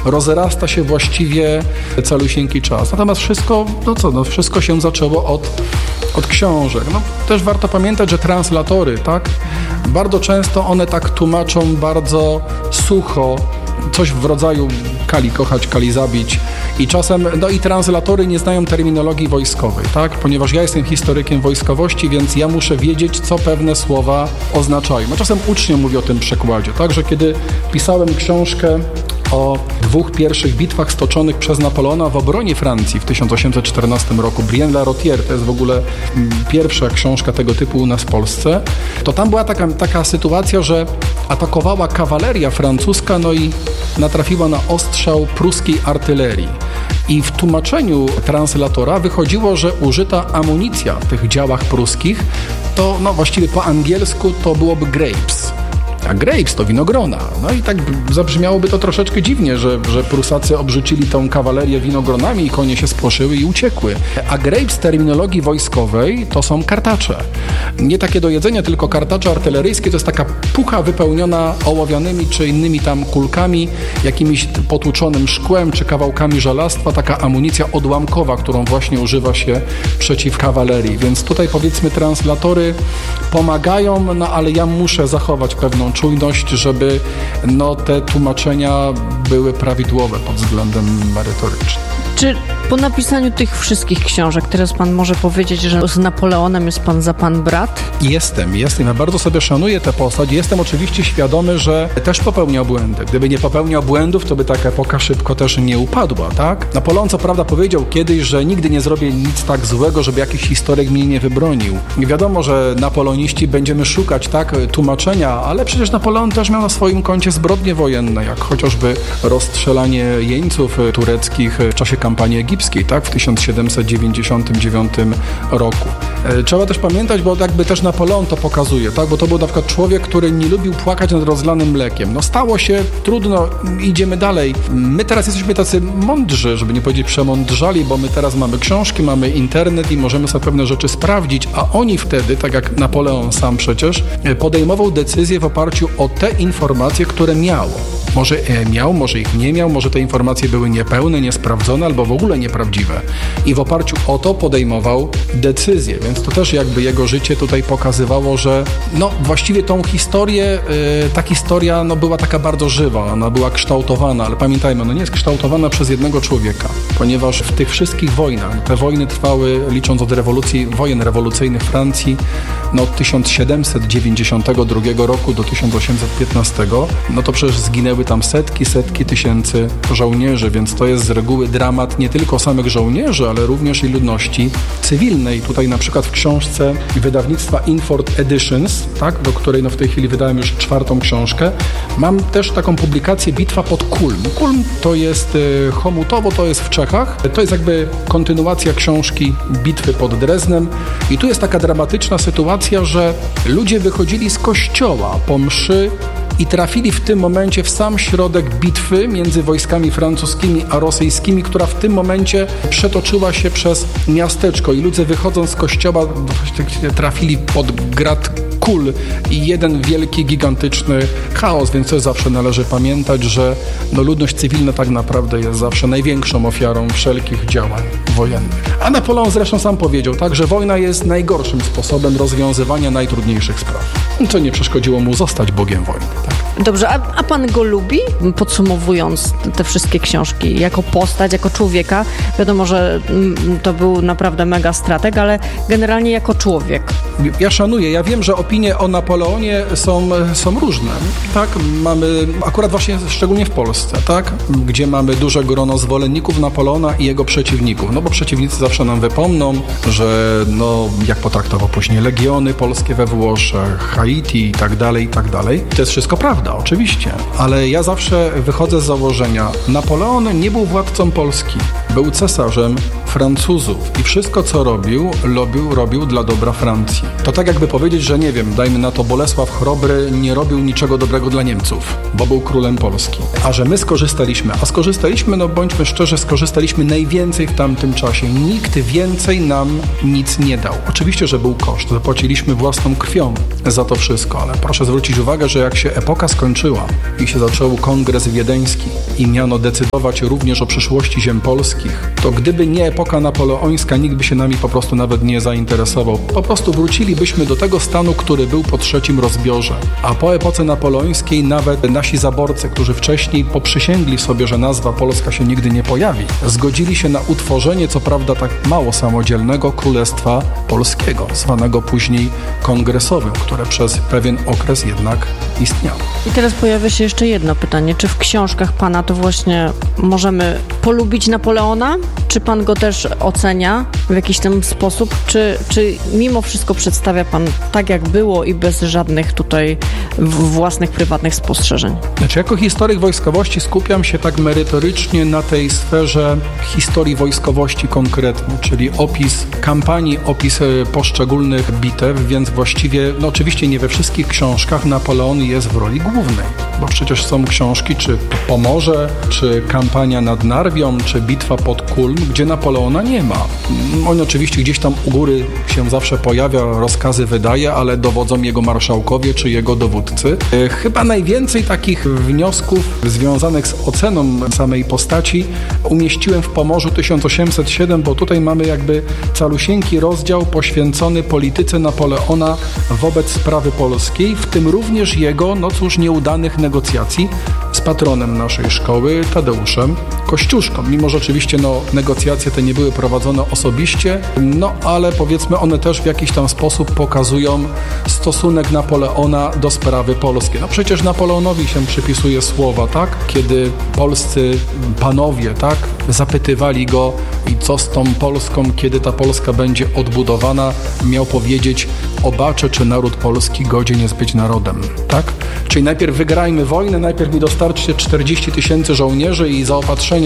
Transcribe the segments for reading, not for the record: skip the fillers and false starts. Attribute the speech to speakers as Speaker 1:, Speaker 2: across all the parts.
Speaker 1: rozrasta się właściwie calusieńki czas. Natomiast wszystko, wszystko się zaczęło od książek. Też warto pamiętać, że translatory, tak? Bardzo często one tak tłumaczą bardzo sucho, coś w rodzaju kali kochać, kali zabić. I czasem, i translatory nie znają terminologii wojskowej, tak? Ponieważ ja jestem historykiem wojskowości, więc ja muszę wiedzieć, co pewne słowa oznaczają. A czasem uczniom mówię o tym przekładzie, tak? Że kiedy pisałem książkę o 2 pierwszych bitwach stoczonych przez Napoleona w obronie Francji w 1814 roku, Brienne-la-Rôtière, to jest w ogóle pierwsza książka tego typu u nas w Polsce, to tam była taka sytuacja, że atakowała kawaleria francuska, i natrafiła na ostrzał pruskiej artylerii. I w tłumaczeniu translatora wychodziło, że użyta amunicja w tych działach pruskich to właściwie po angielsku to byłoby grapes. A grapes to winogrona. I tak zabrzmiałoby to troszeczkę dziwnie, że Prusacy obrzucili tą kawalerię winogronami i konie się spłoszyły i uciekły. A grapes w terminologii wojskowej to są kartacze. Nie takie do jedzenia, tylko kartacze artyleryjskie. To jest taka pucha wypełniona ołowianymi czy innymi tam kulkami, jakimś potłuczonym szkłem czy kawałkami żelastwa. Taka amunicja odłamkowa, którą właśnie używa się przeciw kawalerii. Więc tutaj powiedzmy translatory pomagają, ale ja muszę zachować pewną czujność, żeby te tłumaczenia były prawidłowe pod względem merytorycznym.
Speaker 2: Czy po napisaniu tych wszystkich książek teraz pan może powiedzieć, że z Napoleonem jest pan za pan brat?
Speaker 1: Jestem. Ja bardzo sobie szanuję tę postać. Jestem oczywiście świadomy, że też popełniał błędy. Gdyby nie popełniał błędów, to by taka epoka szybko też nie upadła, tak? Napoleon co prawda powiedział kiedyś, że nigdy nie zrobię nic tak złego, żeby jakiś historyk mnie nie wybronił. I wiadomo, że napoleoniści będziemy szukać, tak, tłumaczenia, ale przecież Napoleon też miał na swoim koncie zbrodnie wojenne, jak chociażby rozstrzelanie jeńców tureckich w czasie kampanii egipskiej, tak, w 1799 roku. Trzeba też pamiętać, bo jakby też Napoleon to pokazuje, tak, bo to był na przykład człowiek, który nie lubił płakać nad rozlanym mlekiem. Stało się, trudno, idziemy dalej. My teraz jesteśmy tacy mądrzy, żeby nie powiedzieć przemądrzali, bo my teraz mamy książki, mamy internet i możemy sobie pewne rzeczy sprawdzić, a oni wtedy, tak jak Napoleon sam przecież, podejmował decyzje w oparciu o te informacje, które miał. Może miał, może ich nie miał, może te informacje były niepełne, niesprawdzone albo w ogóle nieprawdziwe. I w oparciu o to podejmował decyzje, więc to też jakby jego życie tutaj pokazywało, że właściwie tą historię, ta historia była taka bardzo żywa, ona była kształtowana, ale pamiętajmy, ona nie jest kształtowana przez jednego człowieka, ponieważ w tych wszystkich wojnach, te wojny trwały, licząc od wojen rewolucyjnych Francji, od 1792 roku do 1815, to przecież zginęły tam setki tysięcy żołnierzy, więc to jest z reguły dramat nie tylko samych żołnierzy, ale również i ludności cywilnej. Tutaj na przykład w książce wydawnictwa Inford Editions, tak, do której w tej chwili wydałem już 4. książkę, mam też taką publikację Bitwa pod Kulm. Kulm to jest Chomutowo, to jest w Czechach. To jest jakby kontynuacja książki Bitwy pod Dreznem i tu jest taka dramatyczna sytuacja, że ludzie wychodzili z kościoła po mszy i trafili w tym momencie w sam środek bitwy między wojskami francuskimi a rosyjskimi, która w tym momencie przetoczyła się przez miasteczko i ludzie wychodząc z kościoła trafili pod grad kul i jeden wielki, gigantyczny chaos, więc to zawsze należy pamiętać, że ludność cywilna tak naprawdę jest zawsze największą ofiarą wszelkich działań wojennych. A Napoleon zresztą sam powiedział, tak, że wojna jest najgorszym sposobem rozwiązywania najtrudniejszych spraw, co nie przeszkodziło mu zostać bogiem wojny. Tak.
Speaker 2: Dobrze, a pan go lubi? Podsumowując te wszystkie książki, jako postać, jako człowieka, wiadomo, że to był naprawdę mega strateg, ale generalnie jako człowiek.
Speaker 1: Ja szanuję, ja wiem, że opinie o Napoleonie są różne, tak? Mamy, akurat właśnie szczególnie w Polsce, tak? Gdzie mamy duże grono zwolenników Napoleona i jego przeciwników, bo przeciwnicy zawsze nam wypomną, że jak potraktował później legiony polskie we Włoszech, Haiti i tak dalej, i tak dalej. To jest wszystko prawda, oczywiście, ale ja zawsze wychodzę z założenia, Napoleon nie był władcą Polski, był cesarzem Francuzów i wszystko, co robił dla dobra Francji. To tak jakby powiedzieć, że nie wiem, dajmy na to Bolesław Chrobry nie robił niczego dobrego dla Niemców, bo był królem Polski. A że my skorzystaliśmy, bądźmy szczerzy, skorzystaliśmy najwięcej w tamtym czasie. Nikt więcej nam nic nie dał. Oczywiście, że był koszt, zapłaciliśmy własną krwią za to wszystko, ale proszę zwrócić uwagę, że jak się epoka skończyła i się zaczął Kongres Wiedeński i miano decydować również o przyszłości ziem polskich, to gdyby nie epoka napoleońska, nikt by się nami po prostu nawet nie zainteresował. Po prostu wrócilibyśmy do tego stanu, który był po III rozbiorze. A po epoce napoleońskiej nawet nasi zaborcy, którzy wcześniej poprzysięgli sobie, że nazwa Polska się nigdy nie pojawi, zgodzili się na utworzenie, co prawda tak mało samodzielnego, Królestwa Polskiego, zwanego później kongresowym, które przez pewien okres jednak istniało.
Speaker 2: I teraz pojawia się jeszcze jedno pytanie. Czy w książkach pana to właśnie możemy polubić Napoleona? Czy pan go też ocenia w jakiś tam sposób? Czy mimo wszystko przedstawia pan tak, jak było i bez żadnych tutaj własnych, prywatnych spostrzeżeń?
Speaker 1: Znaczy, jako historyk wojskowości skupiam się tak merytorycznie na tej sferze historii wojskowości konkretnie, czyli opis kampanii, opis poszczególnych bitew, więc właściwie, no oczywiście nie we wszystkich książkach Napoleon jest w roli głównej, bo przecież są książki, czy Pomorze, czy kampania nad Narwią, czy bitwa pod Kulm, gdzie Napoleona nie ma. On oczywiście gdzieś tam u góry się zawsze pojawia, rozkazy wydaje, ale dowodzą jego marszałkowie, czy jego dowódcy. Chyba najwięcej takich wniosków związanych z oceną samej postaci umieściłem w Pomorzu 1807, bo tutaj mamy jakby calusieńki rozdział poświęcony polityce Napoleona wobec sprawy polskiej, w tym również jego, no cóż, nieudanych negocjacji z patronem naszej szkoły, Tadeuszem Kościuszką. Mimo, że oczywiście negocjacje te nie były prowadzone osobiście, ale powiedzmy one też w jakiś tam sposób pokazują stosunek Napoleona do sprawy polskiej. No przecież Napoleonowi się przypisuje słowa, tak? Kiedy polscy panowie, tak? Zapytywali go, i co z tą Polską, kiedy ta Polska będzie odbudowana, miał powiedzieć: obaczę, czy naród polski godzien jest być narodem, tak? Czyli najpierw wygrajmy wojnę, najpierw mi dostarczcie 40 000 żołnierzy i zaopatrzenie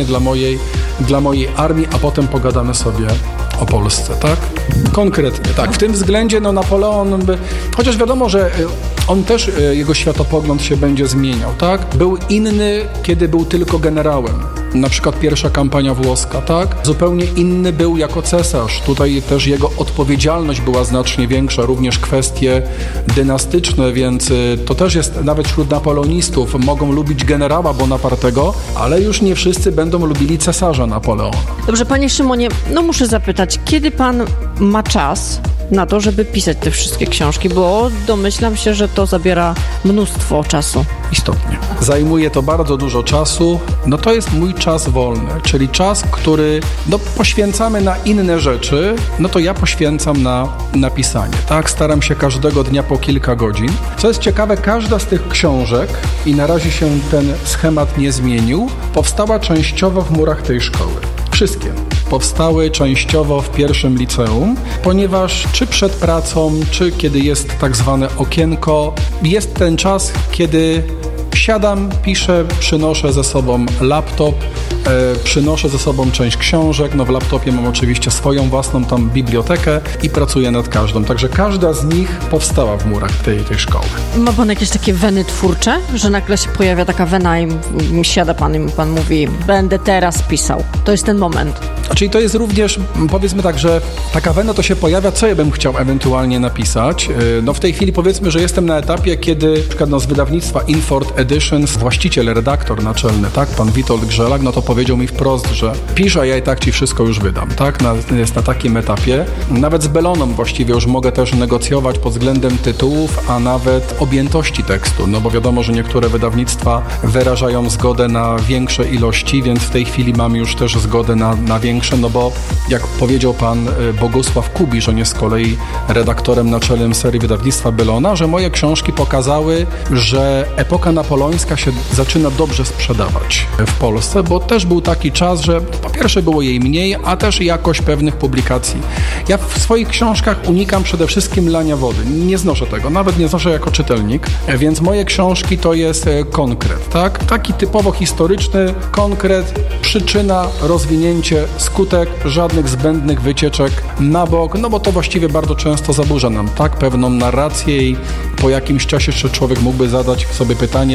Speaker 1: dla mojej armii, a potem pogadamy sobie o Polsce, tak? Konkretnie, tak. W tym względzie Napoleon, chociaż wiadomo, że on też, jego światopogląd się będzie zmieniał, tak? Był inny, kiedy był tylko generałem. Na przykład pierwsza kampania włoska, tak? Zupełnie inny był jako cesarz. Tutaj też jego odpowiedzialność była znacznie większa, również kwestie dynastyczne, więc to też jest nawet wśród napoleonistów. Mogą lubić generała Bonapartego, ale już nie wszyscy będą lubili cesarza Napoleona.
Speaker 2: Dobrze, panie Szymonie, muszę zapytać, kiedy pan ma czas na to, żeby pisać te wszystkie książki, bo domyślam się, że to zabiera mnóstwo czasu.
Speaker 1: Istotnie. Zajmuje to bardzo dużo czasu. To jest mój czas wolny, czyli czas, który poświęcamy na inne rzeczy, to ja poświęcam na pisanie. Tak, staram się każdego dnia po kilka godzin. Co jest ciekawe, każda z tych książek, i na razie się ten schemat nie zmienił, powstała częściowo w murach tej szkoły. Wszystkie powstały częściowo w pierwszym liceum, ponieważ czy przed pracą, czy kiedy jest tak zwane okienko, jest ten czas, kiedy siadam, piszę, przynoszę ze sobą laptop, przynoszę ze sobą część książek, w laptopie mam oczywiście swoją własną tam bibliotekę i pracuję nad każdą, także każda z nich powstała w murach tej szkoły. Ma
Speaker 2: pan jakieś takie weny twórcze, że nagle się pojawia taka wena i siada pan i pan mówi: będę teraz pisał, to jest ten moment?
Speaker 1: Czyli to jest również, powiedzmy tak, że taka wena to się pojawia, co ja bym chciał ewentualnie napisać. W tej chwili powiedzmy, że jestem na etapie, kiedy na przykład z wydawnictwa Inford Editions właściciel, redaktor naczelny, tak, pan Witold Grzelak, to powiedział mi wprost, że pisz, a ja i tak ci wszystko już wydam, tak, jest na takim etapie. Nawet z Belloną właściwie już mogę też negocjować pod względem tytułów, a nawet objętości tekstu, bo wiadomo, że niektóre wydawnictwa wyrażają zgodę na większe ilości, więc w tej chwili mam już też zgodę na większe, bo jak powiedział pan Bogusław Kubisz, on jest z kolei redaktorem naczelnym serii wydawnictwa Bellona, że moje książki pokazały, że epoka napoleońska się zaczyna dobrze sprzedawać w Polsce, bo też był taki czas, że po pierwsze było jej mniej, a też jakość pewnych publikacji. Ja w swoich książkach unikam przede wszystkim lania wody. Nie znoszę tego, nawet nie znoszę jako czytelnik, więc moje książki to jest konkret, tak? Taki typowo historyczny konkret, przyczyna, rozwinięcie, skutek, żadnych zbędnych wycieczek na bok, bo to właściwie bardzo często zaburza nam, tak? Pewną narrację i po jakimś czasie jeszcze człowiek mógłby zadać sobie pytanie,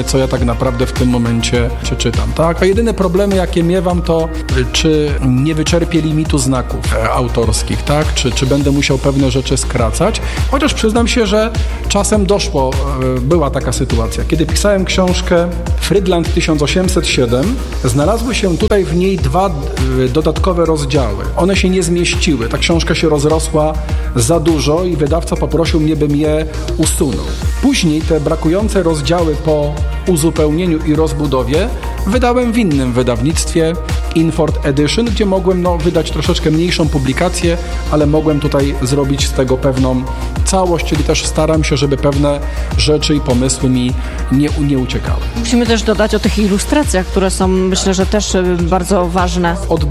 Speaker 1: pytanie, co ja tak naprawdę w tym momencie czytam, tak? A jedyne problemy, jakie miewam, to czy nie wyczerpię limitu znaków autorskich, tak? Czy będę musiał pewne rzeczy skracać, chociaż przyznam się, że czasem była taka sytuacja. Kiedy pisałem książkę Frydland 1807, znalazły się tutaj w niej 2 dodatkowe rozdziały. One się nie zmieściły. Ta książka się rozrosła za dużo i wydawca poprosił mnie, bym je usunął. Później te brakujące rozdziały po uzupełnieniu i rozbudowie wydałem w innym wydawnictwie, Inford Edition, gdzie mogłem wydać troszeczkę mniejszą publikację, ale mogłem tutaj zrobić z tego pewną całość, czyli też staram się, żeby pewne rzeczy i pomysły mi nie uciekały.
Speaker 2: Musimy też dodać o tych ilustracjach, które są, myślę, że też bardzo ważne.
Speaker 1: Od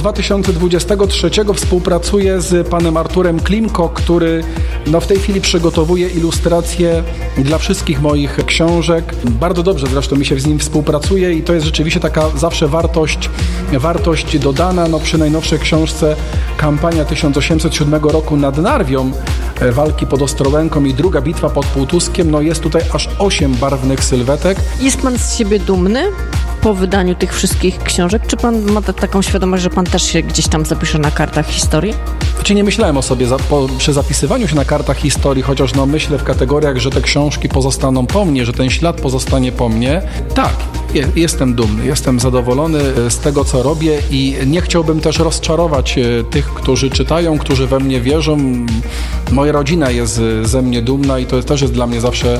Speaker 1: 2023 współpracuję z panem Arturem Klimko, który w tej chwili przygotowuje ilustracje dla wszystkich moich książek. Bardzo dobrze zresztą mi się z nim współpracuje i to jest rzeczywiście taka zawsze wartość dodana. Przy najnowszej książce Kampania 1807 roku nad Narwią, walki pod Ostrołęką i druga bitwa pod Półtuskiem, jest tutaj aż 8 barwnych sylwetek.
Speaker 2: Jest pan z siebie dumny po wydaniu tych wszystkich książek? Czy pan ma taką świadomość, że pan też się gdzieś tam zapisze na kartach historii?
Speaker 1: Nie myślałem o sobie przy zapisywaniu się na kartach historii, chociaż myślę w kategoriach, że te książki pozostaną po mnie, że ten ślad pozostanie po mnie. Tak, jestem dumny, jestem zadowolony z tego, co robię i nie chciałbym też rozczarować tych, którzy czytają, którzy we mnie wierzą. Moja rodzina jest ze mnie dumna i to też jest dla mnie zawsze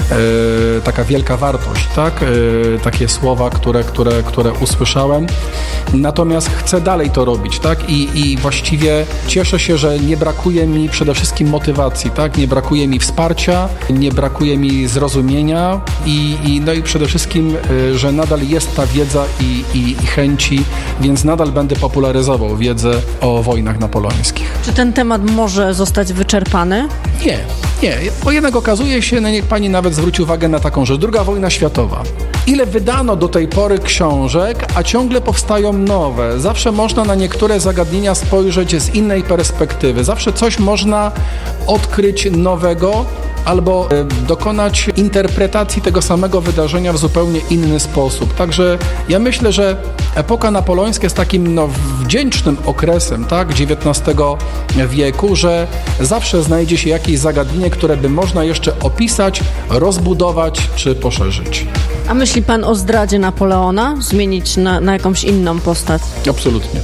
Speaker 1: taka wielka wartość, tak? Takie słowa, które usłyszałem. Natomiast chcę dalej to robić, tak? I właściwie cieszę się, że nie brakuje mi przede wszystkim motywacji, tak? Nie brakuje mi wsparcia, nie brakuje mi zrozumienia i przede wszystkim, że nadal jest ta wiedza i chęci, więc nadal będę popularyzował wiedzę o wojnach napoleońskich.
Speaker 2: Czy ten temat może zostać wyczerpany?
Speaker 1: Nie. Bo jednak okazuje się, niech pani nawet zwróci uwagę na taką rzecz, II wojna światowa. Ile wydano do tej pory książek, a ciągle powstają nowe. Zawsze można na niektóre zagadnienia spojrzeć z innej perspektywy. Zawsze coś można odkryć nowego albo dokonać interpretacji tego samego wydarzenia w zupełnie inny sposób. Także ja myślę, że epoka napoleońska jest takim wdzięcznym okresem, tak, XIX wieku, że zawsze znajdzie się jakieś zagadnienie, które by można jeszcze opisać, rozbudować czy poszerzyć.
Speaker 2: A myśli pan o zdradzie Napoleona? Zmienić na jakąś inną postać?
Speaker 1: Absolutnie.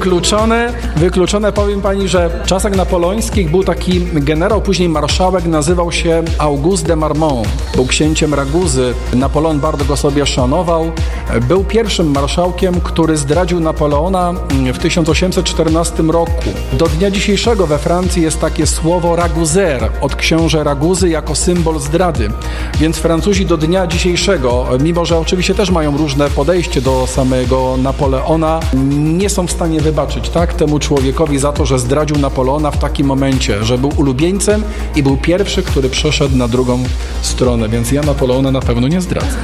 Speaker 1: Wykluczone. Powiem pani, że w czasach napoleońskich był taki generał, później marszałek, nazywał się Auguste de Marmont. Był księciem Raguzy. Napoleon bardzo go sobie szanował. Był pierwszym marszałkiem, który zdradził Napoleona w 1814 roku. Do dnia dzisiejszego we Francji jest takie słowo Raguzer, od książę Raguzy jako symbol zdrady. Więc Francuzi do dnia dzisiejszego, mimo że oczywiście też mają różne podejście do samego Napoleona, nie są w stanie wybaczyć, tak, temu człowiekowi za to, że zdradził Napoleona w takim momencie, że był ulubieńcem i był pierwszy, który przeszedł na drugą stronę, więc ja Napoleona na pewno nie zdradzę.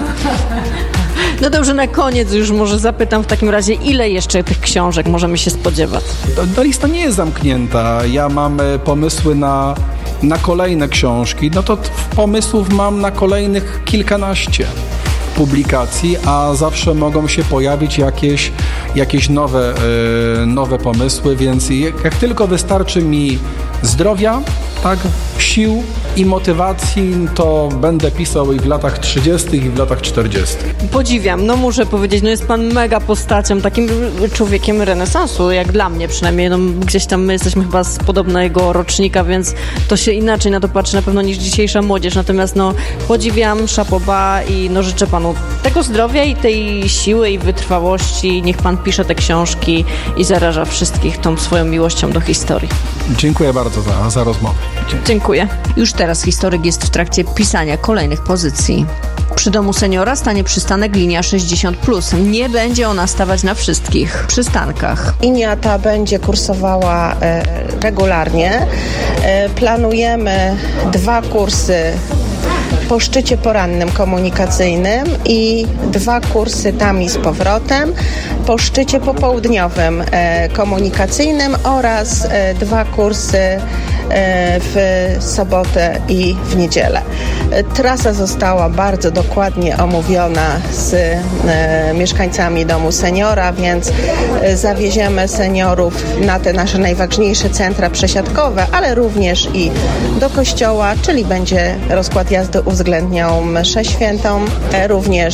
Speaker 2: No dobrze, na koniec już może zapytam w takim razie, ile jeszcze tych książek możemy się spodziewać?
Speaker 1: Ta lista nie jest zamknięta. Ja mam pomysły na kolejne książki. To pomysłów mam na kolejnych kilkanaście publikacji, a zawsze mogą się pojawić jakieś nowe pomysły, więc jak tylko wystarczy mi zdrowia, tak, sił i motywacji, to będę pisał i w latach 30. i w latach 40.
Speaker 2: Podziwiam, muszę powiedzieć, jest pan mega postacią, takim człowiekiem renesansu, jak dla mnie przynajmniej, gdzieś tam my jesteśmy chyba z podobnego rocznika, więc to się inaczej na to patrzy na pewno niż dzisiejsza młodzież, natomiast podziwiam, chapeau bas i życzę panu tego zdrowia i tej siły i wytrwałości, niech pan pisze te książki i zaraża wszystkich tą swoją miłością do historii.
Speaker 1: Dziękuję bardzo za rozmowę.
Speaker 2: Dziękuję. Już teraz historyk jest w trakcie pisania kolejnych pozycji. Przy domu seniora stanie przystanek linia 60+. Nie będzie ona stawać na wszystkich przystankach.
Speaker 3: Linia ta będzie kursowała regularnie. Planujemy 2 kursy po szczycie porannym komunikacyjnym i 2 kursy tam i z powrotem po szczycie popołudniowym komunikacyjnym oraz 2 kursy w sobotę i w niedzielę. Trasa została bardzo dokładnie omówiona z mieszkańcami Domu Seniora, więc zawieziemy seniorów na te nasze najważniejsze centra przesiadkowe, ale również i do kościoła, czyli będzie rozkład jazdy uwzględniał mszę świętą, również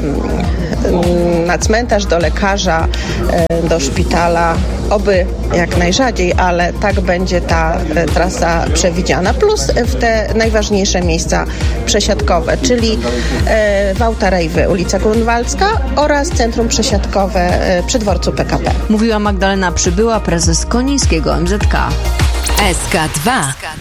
Speaker 3: na cmentarz, do lekarza, do szpitala, oby jak najrzadziej, ale tak będzie ta trasa przewidziana, plus w te najważniejsze miejsca przesiadkowe, czyli Wałta Rejwy, ulica Grunwaldzka oraz centrum przesiadkowe przy dworcu PKP.
Speaker 2: Mówiła Magdalena Przybyła, prezes Konińskiego MZK.
Speaker 4: SK2.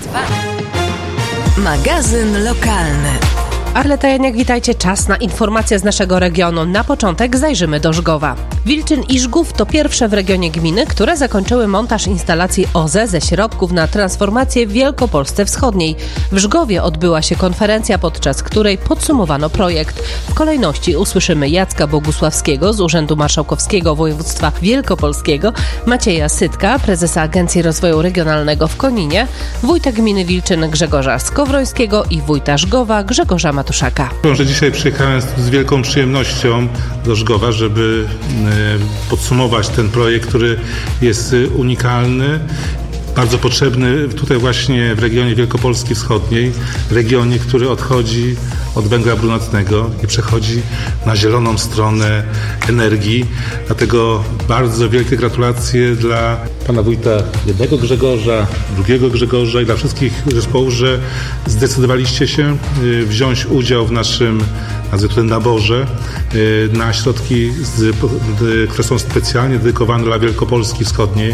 Speaker 4: Magazyn lokalny.
Speaker 5: Arleta Janiak, witajcie. Czas na informacje z naszego regionu. Na początek zajrzymy do Żgowa. Wilczyn i Żgów to pierwsze w regionie gminy, które zakończyły montaż instalacji OZE ze środków na transformację w Wielkopolsce Wschodniej. W Żgowie odbyła się konferencja, podczas której podsumowano projekt. W kolejności usłyszymy Jacka Bogusławskiego z Urzędu Marszałkowskiego Województwa Wielkopolskiego, Macieja Sytka, prezesa Agencji Rozwoju Regionalnego w Koninie, wójta gminy Wilczyn Grzegorza Skowrońskiego i wójta Żgowa Grzegorza Matuszaka.
Speaker 6: Że dzisiaj przyjechałem z wielką przyjemnością do Żgowa, żeby podsumować ten projekt, który jest unikalny, bardzo potrzebny tutaj właśnie w regionie Wielkopolski Wschodniej, regionie, który odchodzi od węgla brunatnego i przechodzi na zieloną stronę energii. Dlatego bardzo wielkie gratulacje dla pana wójta jednego Grzegorza, drugiego Grzegorza i dla wszystkich zespołów, że zdecydowaliście się wziąć udział w naszym naborze na środki, które są specjalnie dedykowane dla Wielkopolski Wschodniej,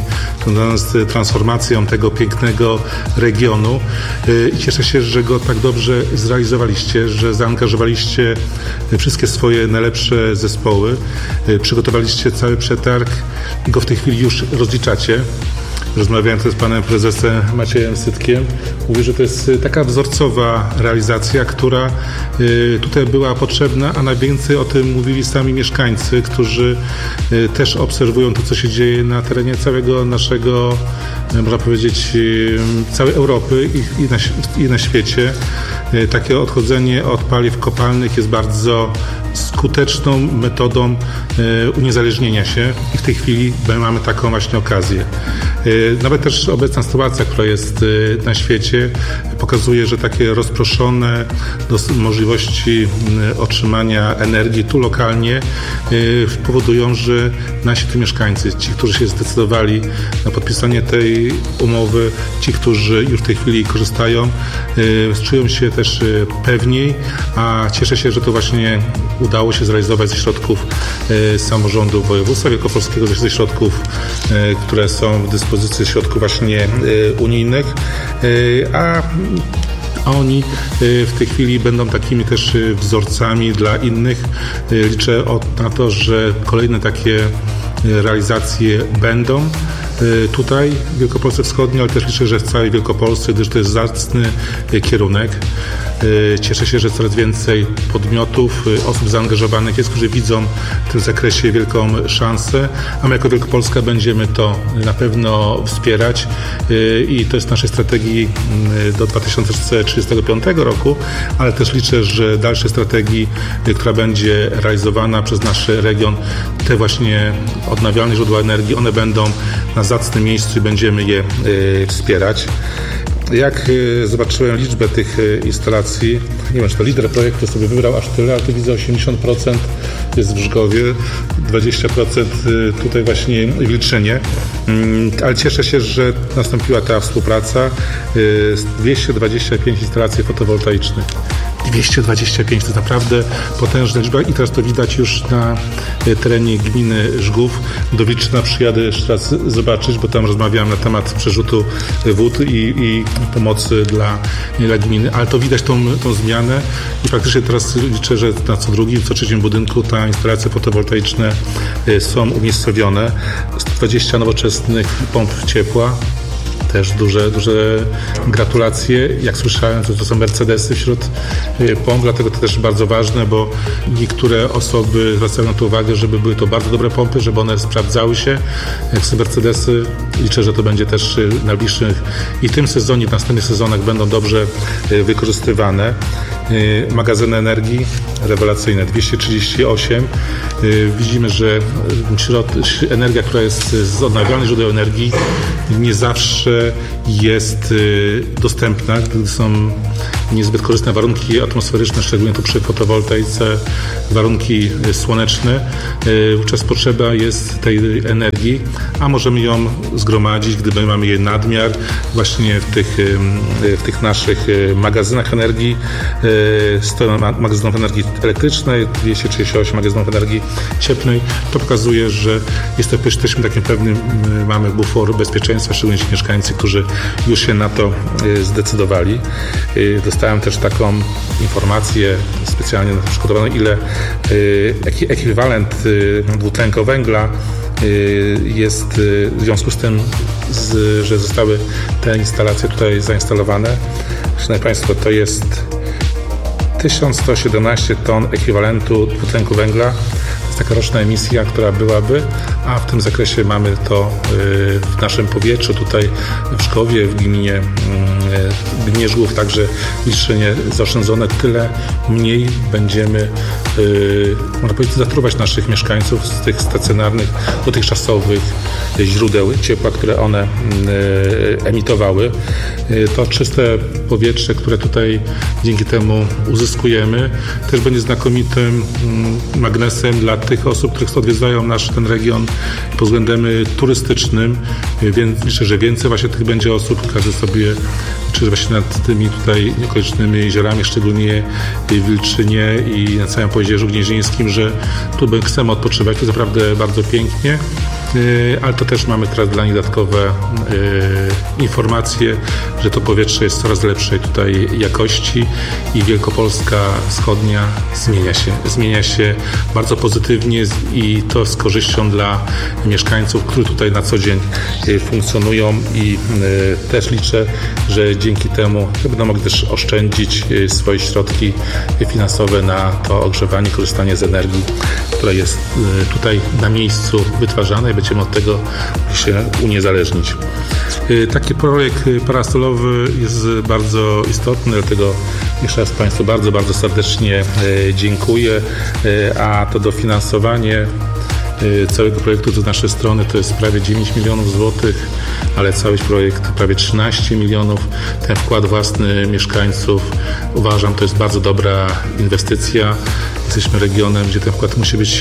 Speaker 6: z transformacją tego pięknego regionu. I cieszę się, że go tak dobrze zrealizowaliście, że zaangażowaliście wszystkie swoje najlepsze zespoły, przygotowaliście cały przetarg i go w tej chwili już rozliczacie. Rozmawiałem też z panem prezesem Maciejem Sytkiem. Mówi, że to jest taka wzorcowa realizacja, która tutaj była potrzebna, a najwięcej o tym mówili sami mieszkańcy, którzy też obserwują to, co się dzieje na terenie całego naszego, można powiedzieć, całej Europy i na świecie. Takie odchodzenie od paliw kopalnych jest bardzo skuteczną metodą uniezależnienia się i w tej chwili mamy taką właśnie okazję. Nawet też obecna sytuacja, która jest na świecie, pokazuje, że takie rozproszone możliwości otrzymania energii tu lokalnie powodują, że nasi tu mieszkańcy, ci, którzy się zdecydowali na podpisanie tej umowy, ci, którzy już w tej chwili korzystają, czują się też pewniej, a cieszę się, że to właśnie udało się zrealizować ze środków samorządu województwa wielkopolskiego, ze środków, które są w dyspozycji środków właśnie unijnych, a oni w tej chwili będą takimi też wzorcami dla innych. Liczę na to, że kolejne takie realizacje będą tutaj w Wielkopolsce Wschodniej, ale też liczę, że w całej Wielkopolsce, gdyż to jest zacny kierunek. Cieszę się, że coraz więcej podmiotów, osób zaangażowanych jest, którzy widzą w tym zakresie wielką szansę, a my jako Wielkopolska będziemy to na pewno wspierać i to jest w naszej strategii do 2035 roku, ale też liczę, że dalszej strategii, która będzie realizowana przez nasz region, te właśnie odnawialne źródła energii, one będą na zacnym miejscu i będziemy je wspierać. Jak zobaczyłem liczbę tych instalacji, nie wiem, czy to lider projektu sobie wybrał aż tyle, ale tu widzę 80% jest w Żgowie, 20% tutaj właśnie w Wilczynie, ale cieszę się, że nastąpiła ta współpraca. 225 instalacji fotowoltaicznych. 225 to jest naprawdę potężna liczba i teraz to widać już na terenie gminy Żgów. Do Wilczyna przyjadę jeszcze raz zobaczyć, bo tam rozmawiałem na temat przerzutu wód i pomocy dla gminy, ale to widać tą zmianę i faktycznie teraz liczę, że na co drugim, co trzecim budynku te instalacje fotowoltaiczne są umiejscowione. 120 nowoczesnych pomp ciepła. Też duże gratulacje. Jak słyszałem, to są Mercedesy wśród pomp, dlatego to też bardzo ważne, bo niektóre osoby zwracają na to uwagę, żeby były to bardzo dobre pompy, żeby one sprawdzały się. Jak są Mercedesy, liczę, że to będzie też w najbliższych i tym sezonie, w następnych sezonach będą dobrze wykorzystywane. Magazyny energii rewelacyjne, 238. Widzimy, że energia, która jest z odnawialnych źródeł energii, nie zawsze jest dostępna, gdy są niezbyt korzystne warunki atmosferyczne, szczególnie tu przy fotowoltaice, warunki słoneczne. Wówczas potrzeba jest tej energii, a możemy ją zgromadzić, gdy mamy jej nadmiar, właśnie w tych naszych magazynach energii, 100 magazynów energii elektrycznej, 238 magazynów energii cieplnej. To pokazuje, że jesteśmy takim pewnym, mamy bufor bezpieczeństwa, szczególnie ci mieszkańcy, którzy już się na to zdecydowali. Dostałem też taką informację specjalnie przygotowaną, jaki ekwiwalent dwutlenku węgla jest w związku z tym, że zostały te instalacje tutaj zainstalowane. Szanowni Państwo, to jest 1117 ton ekwiwalentu dwutlenku węgla. To jest taka roczna emisja, która byłaby, a w tym zakresie mamy to w naszym powietrzu, tutaj w Szkowie, w gminie Żgów, także licznie zaoszczędzone, tyle mniej będziemy, można powiedzieć, zatruwać naszych mieszkańców z tych stacjonarnych, dotychczasowych źródeł ciepła, które one emitowały. To czyste powietrze, które tutaj dzięki temu uzyskujemy, też będzie znakomitym magnesem dla tych osób, które odwiedzają ten region pod względem turystycznym, więc liczę, że więcej właśnie tych będzie osób, każdy sobie liczy właśnie nad tymi tutaj okolicznymi jeziorami, szczególnie w Wilczynie i na całym Pojezierzu Gnieźnieńskim, że tu chcemy odpoczywać, to jest naprawdę bardzo pięknie, ale to też mamy teraz dla nich dodatkowe informacje, że to powietrze jest coraz lepszej tutaj jakości i Wielkopolska Wschodnia zmienia się bardzo pozytywnie i to z korzyścią dla mieszkańców, którzy tutaj na co dzień funkcjonują i też liczę, że dzięki temu będą mogli też oszczędzić swoje środki finansowe na to ogrzewanie, korzystanie z energii, która jest tutaj na miejscu wytwarzana i będziemy od tego się uniezależnić. Taki projekt parasolowy jest bardzo istotny, dlatego jeszcze raz Państwu bardzo, bardzo serdecznie dziękuję, a to dofinansowanie całego projektu z naszej strony to jest prawie 9 milionów złotych, ale cały projekt prawie 13 milionów. Ten wkład własny mieszkańców, uważam, to jest bardzo dobra inwestycja. Jesteśmy regionem, gdzie ten wkład musi być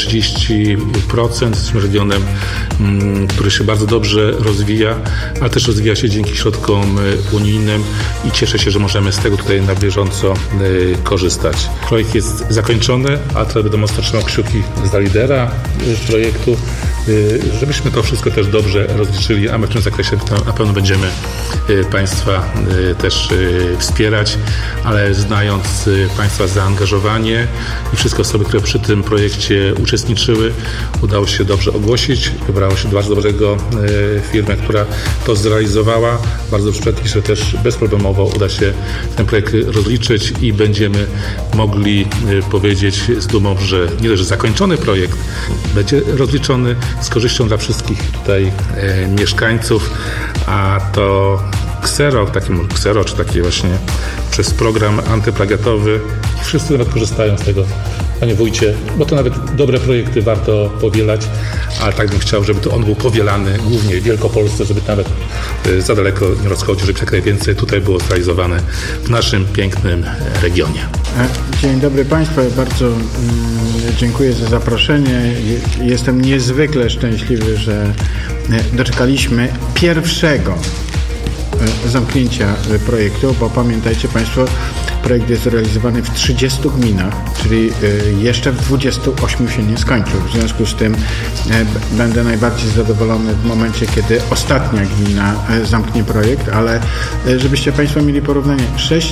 Speaker 6: 30%. Jesteśmy regionem, który się bardzo dobrze rozwija, ale też rozwija się dzięki środkom unijnym i cieszę się, że możemy z tego tutaj na bieżąco korzystać. Projekt jest zakończony, a teraz będę mocno trzymał kciuki za lidera projektu, żebyśmy to wszystko też dobrze rozliczyli, a my w tym zakresie na pewno będziemy Państwa też wspierać, ale znając Państwa zaangażowanie i wszystkie osoby, które przy tym projekcie uczestniczyły, udało się dobrze ogłosić, wybrało się bardzo dobrego firmę, która to zrealizowała. Bardzo dobrze, że też bezproblemowo uda się ten projekt rozliczyć i będziemy mogli powiedzieć z dumą, że nie dość, że zakończony projekt będzie rozliczony z korzyścią dla wszystkich tutaj mieszkańców, a to Ksero, czy taki właśnie przez program antyplagiatowy i wszyscy nawet korzystają z tego. Panie wójcie, bo to nawet dobre projekty warto powielać, ale tak bym chciał, żeby to on był powielany głównie w Wielkopolsce, żeby nawet za daleko nie rozchodził, żeby jak najwięcej tutaj było zrealizowane w naszym pięknym regionie.
Speaker 7: Dzień dobry Państwu, bardzo dziękuję za zaproszenie. Jestem niezwykle szczęśliwy, że doczekaliśmy pierwszego zamknięcia projektu, bo pamiętajcie Państwo, projekt jest realizowany w 30 gminach, czyli jeszcze w 28 się nie skończył. W związku z tym będę najbardziej zadowolony w momencie, kiedy ostatnia gmina zamknie projekt, ale żebyście Państwo mieli porównanie,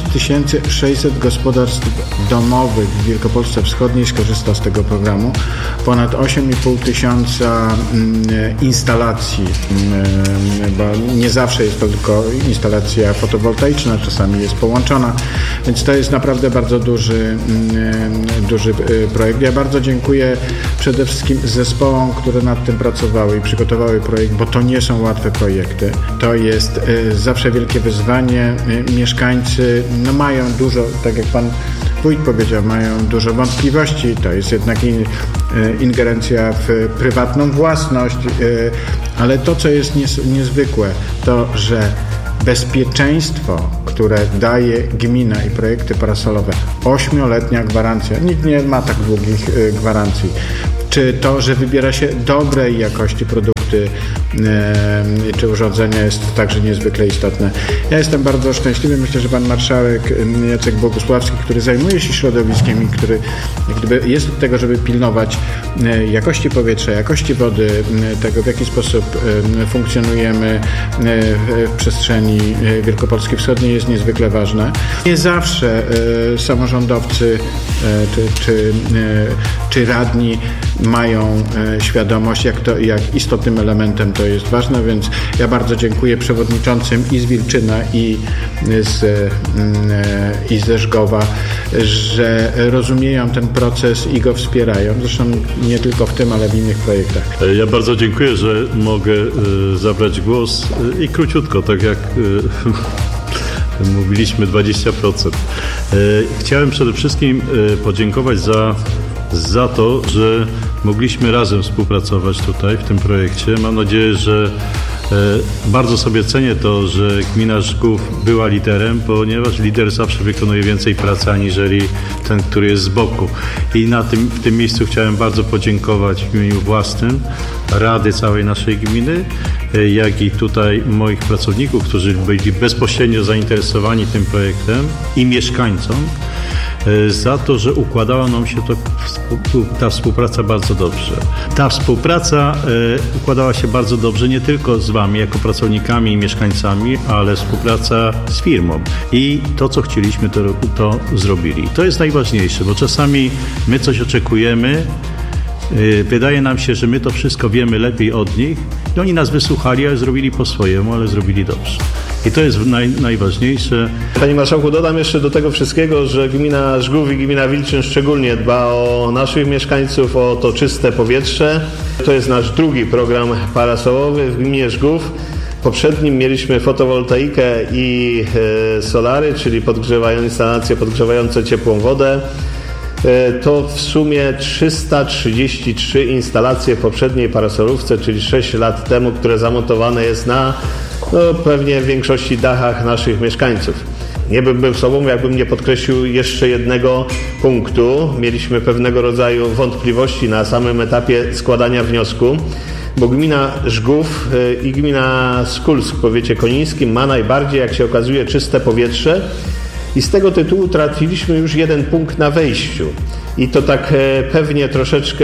Speaker 7: 6600 gospodarstw domowych w Wielkopolsce Wschodniej skorzysta z tego programu. Ponad 8,5 tysiąca instalacji, bo nie zawsze jest to tylko instalacja fotowoltaiczna, czasami jest połączona, więc Więc to jest naprawdę bardzo duży projekt. Ja bardzo dziękuję przede wszystkim zespołom, które nad tym pracowały i przygotowały projekt, bo to nie są łatwe projekty. To jest zawsze wielkie wyzwanie. Mieszkańcy mają dużo, tak jak pan wójt powiedział, mają dużo wątpliwości. To jest jednak ingerencja w prywatną własność, ale to, co jest niezwykłe, to, że bezpieczeństwo, które daje gmina i projekty parasolowe, 8-letnia gwarancja, nikt nie ma tak długich gwarancji, czy to, że wybiera się dobrej jakości produkty czy urządzenia, jest także niezwykle istotne. Ja jestem bardzo szczęśliwy, myślę, że pan marszałek Jacek Bogusławski, który zajmuje się środowiskiem i który jak gdyby jest od tego, żeby pilnować jakości powietrza, jakości wody, tego, w jaki sposób funkcjonujemy w przestrzeni Wielkopolski Wschodniej, jest niezwykle ważne. Nie zawsze samorządowcy czy radni mają świadomość, jak istotnym elementem to jest ważne, więc ja bardzo dziękuję przewodniczącym i z Wilczyna, i ze Żgowa, że rozumieją ten proces i go wspierają. Zresztą nie tylko w tym, ale w innych projektach.
Speaker 8: Ja bardzo dziękuję, że mogę zabrać głos i króciutko, tak jak mówiliśmy, 20%. Chciałem przede wszystkim podziękować za to, że mogliśmy razem współpracować tutaj w tym projekcie. Mam nadzieję, że bardzo sobie cenię to, że gmina Żgów była liderem, ponieważ lider zawsze wykonuje więcej pracy aniżeli ten, który jest z boku. I w tym miejscu chciałem bardzo podziękować w imieniu własnym Rady całej naszej gminy, jak i tutaj moich pracowników, którzy byli bezpośrednio zainteresowani tym projektem, i mieszkańcom za to, że układała nam się ta współpraca bardzo dobrze. Ta współpraca układała się bardzo dobrze nie tylko z wami jako pracownikami i mieszkańcami, ale współpraca z firmą. I to, co chcieliśmy, to zrobili. To jest najważniejsze, bo czasami my coś oczekujemy, wydaje nam się, że my to wszystko wiemy lepiej od nich i oni nas wysłuchali, ale zrobili po swojemu, ale zrobili dobrze. I to jest najważniejsze.
Speaker 9: Panie Marszałku, dodam jeszcze do tego wszystkiego, że gmina Żgów i gmina Wilczyn szczególnie dba o naszych mieszkańców, o to czyste powietrze. To jest nasz drugi program parasolowy w gminie Żgów. W poprzednim mieliśmy fotowoltaikę i solary, czyli instalacje podgrzewające ciepłą wodę. To w sumie 333 instalacje w poprzedniej parasolówce, czyli 6 lat temu, które zamontowane jest na pewnie w większości dachach naszych mieszkańców. Nie bym był sobą, jakbym nie podkreślił jeszcze jednego punktu. Mieliśmy pewnego rodzaju wątpliwości na samym etapie składania wniosku, bo gmina Żgów i gmina Skulsk w powiecie konińskim ma najbardziej, jak się okazuje, czyste powietrze i z tego tytułu traciliśmy już jeden punkt na wejściu. I to tak pewnie troszeczkę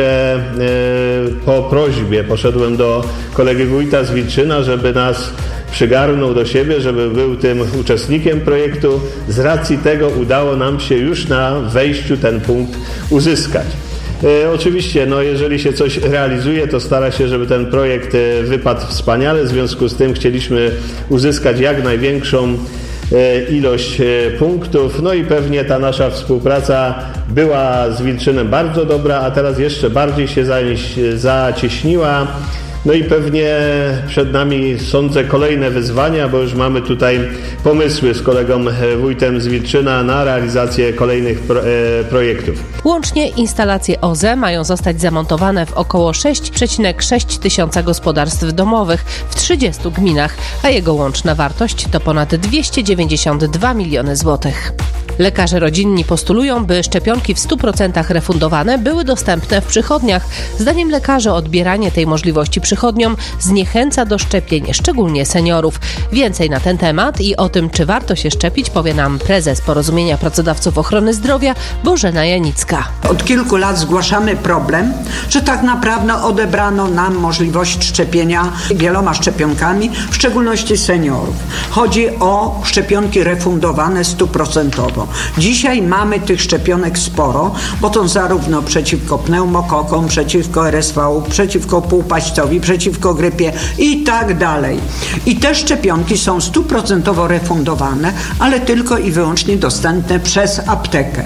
Speaker 9: po prośbie poszedłem do kolegi wójta z Wilczyna, żeby nas przygarnął do siebie, żeby był tym uczestnikiem projektu. Z racji tego udało nam się już na wejściu ten punkt uzyskać. Oczywiście, jeżeli się coś realizuje, to stara się, żeby ten projekt wypadł wspaniale. W związku z tym chcieliśmy uzyskać jak największą ilość punktów. No i pewnie ta nasza współpraca była z Wilczynem bardzo dobra, a teraz jeszcze bardziej się zacieśniła. No i pewnie przed nami, sądzę, kolejne wyzwania, bo już mamy tutaj pomysły z kolegą wójtem z Wilczyna na realizację kolejnych projektów.
Speaker 5: Łącznie instalacje OZE mają zostać zamontowane w około 6,6 tysiąca gospodarstw domowych w 30 gminach, a jego łączna wartość to ponad 292 miliony złotych. Lekarze rodzinni postulują, by szczepionki w 100% refundowane były dostępne w przychodniach. Zdaniem lekarzy odbieranie tej możliwości przychodniom zniechęca do szczepień, szczególnie seniorów. Więcej na ten temat i o tym, czy warto się szczepić, powie nam prezes Porozumienia Pracodawców Ochrony Zdrowia Bożena Janicka.
Speaker 10: Od kilku lat zgłaszamy problem, że tak naprawdę odebrano nam możliwość szczepienia wieloma szczepionkami, w szczególności seniorów. Chodzi o szczepionki refundowane 100%. tego. Dzisiaj mamy tych szczepionek sporo, bo to zarówno przeciwko pneumokokom, przeciwko RSV, przeciwko półpaścowi, przeciwko grypie i tak dalej. I te szczepionki są 100% refundowane, ale tylko i wyłącznie dostępne przez aptekę.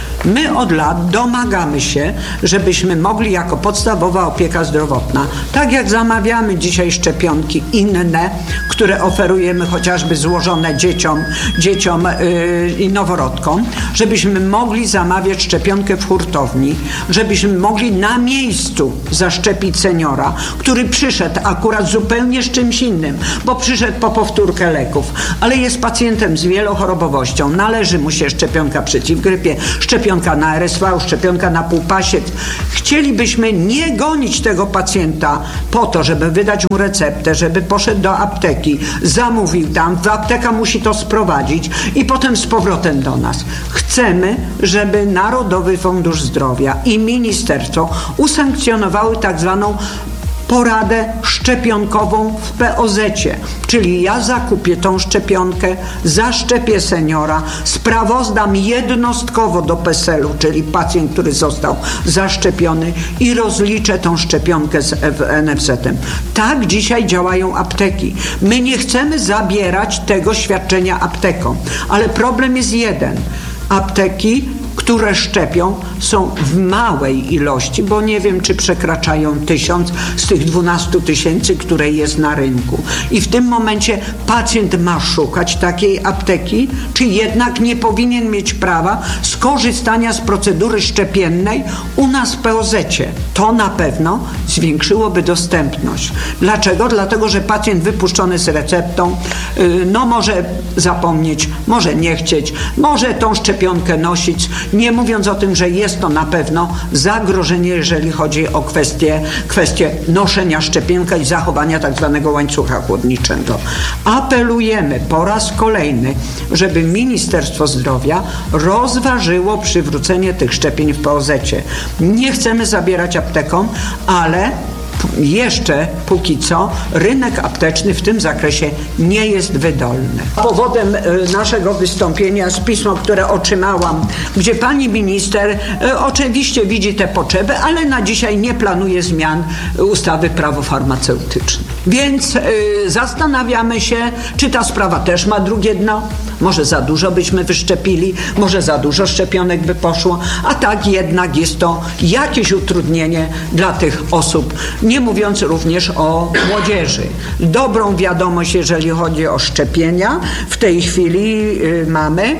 Speaker 10: My od lat domagamy się, żebyśmy mogli jako podstawowa opieka zdrowotna, tak jak zamawiamy dzisiaj szczepionki inne, które oferujemy chociażby złożone dzieciom i noworodkom, żebyśmy mogli zamawiać szczepionkę w hurtowni, żebyśmy mogli na miejscu zaszczepić seniora, który przyszedł akurat zupełnie z czymś innym, bo przyszedł po powtórkę leków, ale jest pacjentem z wielochorobowością, należy mu się szczepionka przeciw grypie, szczepionka na RSV, szczepionka na półpasiec. Chcielibyśmy nie gonić tego pacjenta po to, żeby wydać mu receptę, żeby poszedł do apteki, zamówił tam, apteka musi to sprowadzić i potem z powrotem do nas. Chcemy, żeby Narodowy Fundusz Zdrowia i ministerstwo usankcjonowały tak zwaną poradę szczepionkową w POZ-cie, czyli ja zakupię tą szczepionkę, zaszczepię seniora, sprawozdam jednostkowo do PESEL-u, czyli pacjent, który został zaszczepiony i rozliczę tą szczepionkę z NFZ-em. Tak dzisiaj działają apteki. My nie chcemy zabierać tego świadczenia aptekom, ale problem jest jeden. Apteki, które szczepią, są w małej ilości, bo nie wiem, czy przekraczają 1000 z tych 12 000, które jest na rynku. I w tym momencie pacjent ma szukać takiej apteki, czy jednak nie powinien mieć prawa skorzystania z procedury szczepiennej u nas w POZ-cie. To na pewno zwiększyłoby dostępność. Dlaczego? Dlatego, że pacjent wypuszczony z receptą, może zapomnieć, może nie chcieć, może tą szczepionkę nosić, nie mówiąc o tym, że jest to na pewno zagrożenie, jeżeli chodzi o kwestię noszenia szczepionka i zachowania tak zwanego łańcucha chłodniczego. Apelujemy po raz kolejny, żeby Ministerstwo Zdrowia rozważyło przywrócenie tych szczepień w POZ-cie. Nie chcemy zabierać aptekom, ale jeszcze póki co rynek apteczny w tym zakresie nie jest wydolny. Powodem naszego wystąpienia jest pismo, które otrzymałam, gdzie pani minister oczywiście widzi te potrzeby, ale na dzisiaj nie planuje zmian ustawy prawo farmaceutyczne. Więc zastanawiamy się, czy ta sprawa też ma drugie dno. Może za dużo byśmy wyszczepili, może za dużo szczepionek by poszło, a tak jednak jest to jakieś utrudnienie dla tych osób, nie mówiąc również o młodzieży. Dobrą wiadomość, jeżeli chodzi o szczepienia, w tej chwili mamy,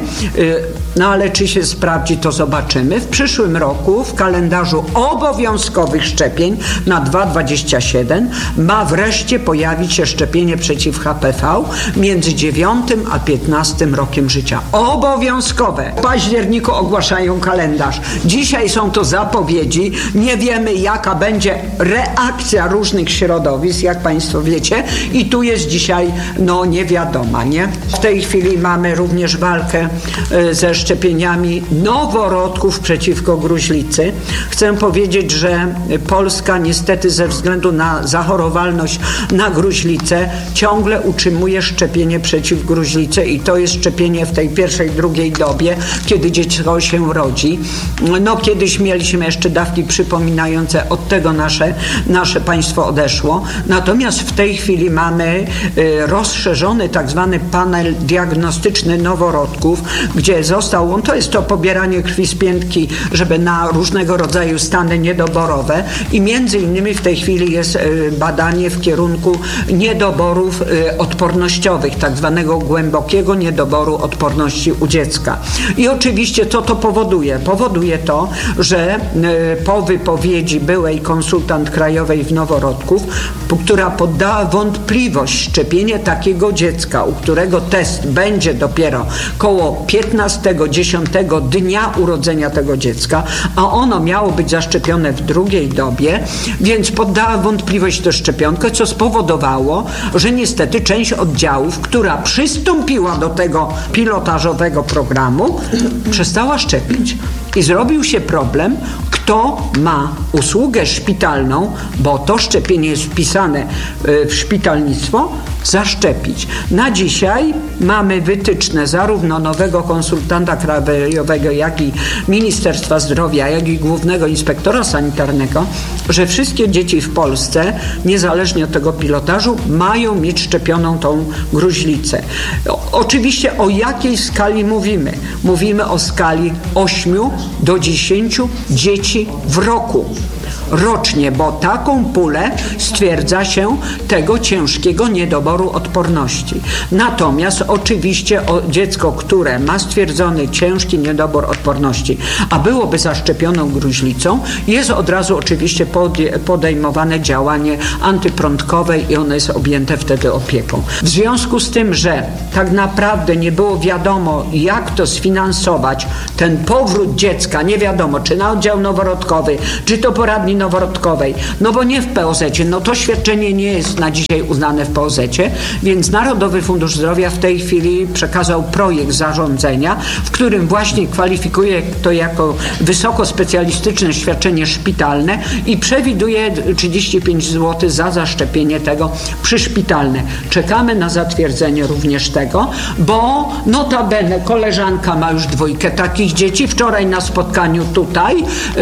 Speaker 10: ale czy się sprawdzi, to zobaczymy. W przyszłym roku w kalendarzu obowiązkowych szczepień na 2027 ma wreszcie pojawić się szczepienie przeciw HPV między 9 a 15 rokiem życia. Obowiązkowe. W październiku ogłaszają kalendarz. Dzisiaj są to zapowiedzi. Nie wiemy, jaka będzie reakcja różnych środowisk, jak Państwo wiecie. I tu jest dzisiaj, niewiadoma, nie? W tej chwili mamy również walkę ze szczepieniami noworodków przeciwko gruźlicy. Chcę powiedzieć, że Polska niestety ze względu na zachorowalność na gruźlicę ciągle utrzymuje szczepienie przeciw gruźlicy i to jest szczepienie w tej pierwszej, drugiej dobie, kiedy dziecko się rodzi. Kiedyś mieliśmy jeszcze dawki przypominające, od tego nasze państwo odeszło. Natomiast w tej chwili mamy rozszerzony tak zwany panel diagnostyczny noworodków, gdzie to jest to pobieranie krwi z piętki, żeby na różnego rodzaju stany niedoborowe i między innymi w tej chwili jest badanie w kierunku niedoborów odpornościowych, tak zwanego głębokiego niedoboru odporności u dziecka. I oczywiście co to powoduje? Powoduje to, że po wypowiedzi byłej konsultant krajowej w noworodków, która poddała wątpliwość szczepienie takiego dziecka, u którego test będzie dopiero koło 15-10 dnia urodzenia tego dziecka, a ono miało być zaszczepione w drugiej dobie, więc poddała wątpliwość tę szczepionkę, co spowodowało, że niestety część oddziałów, która przystąpiła do tego pilotażowego programu, przestała szczepić. I zrobił się problem, kto ma usługę szpitalną, bo to szczepienie jest wpisane w szpitalnictwo, zaszczepić. Na dzisiaj mamy wytyczne zarówno nowego konsultanta krajowego, jak i Ministerstwa Zdrowia, jak i Głównego Inspektora Sanitarnego, że wszystkie dzieci w Polsce, niezależnie od tego pilotażu, mają mieć szczepioną tą gruźlicę. Oczywiście o jakiej skali mówimy? Mówimy o skali 8 do 10 dzieci w roku. Rocznie, bo taką pulę stwierdza się tego ciężkiego niedoboru odporności. Natomiast oczywiście dziecko, które ma stwierdzony ciężki niedobór odporności, a byłoby zaszczepioną gruźlicą, jest od razu oczywiście podejmowane działanie antyprądkowe i ono jest objęte wtedy opieką. W związku z tym, że tak naprawdę nie było wiadomo, jak to sfinansować, ten powrót dziecka, nie wiadomo, czy na oddział noworodkowy, czy to poradni noworodkowej, no bo nie w POZ-cie, no to świadczenie nie jest na dzisiaj uznane w POZ-cie, więc Narodowy Fundusz Zdrowia w tej chwili przekazał projekt zarządzenia, w którym właśnie kwalifikuje to jako wysokospecjalistyczne świadczenie szpitalne i przewiduje 35 zł za zaszczepienie tego przyszpitalne. Czekamy na zatwierdzenie również tego, bo notabene koleżanka ma już 2 takich dzieci. Wczoraj na spotkaniu tutaj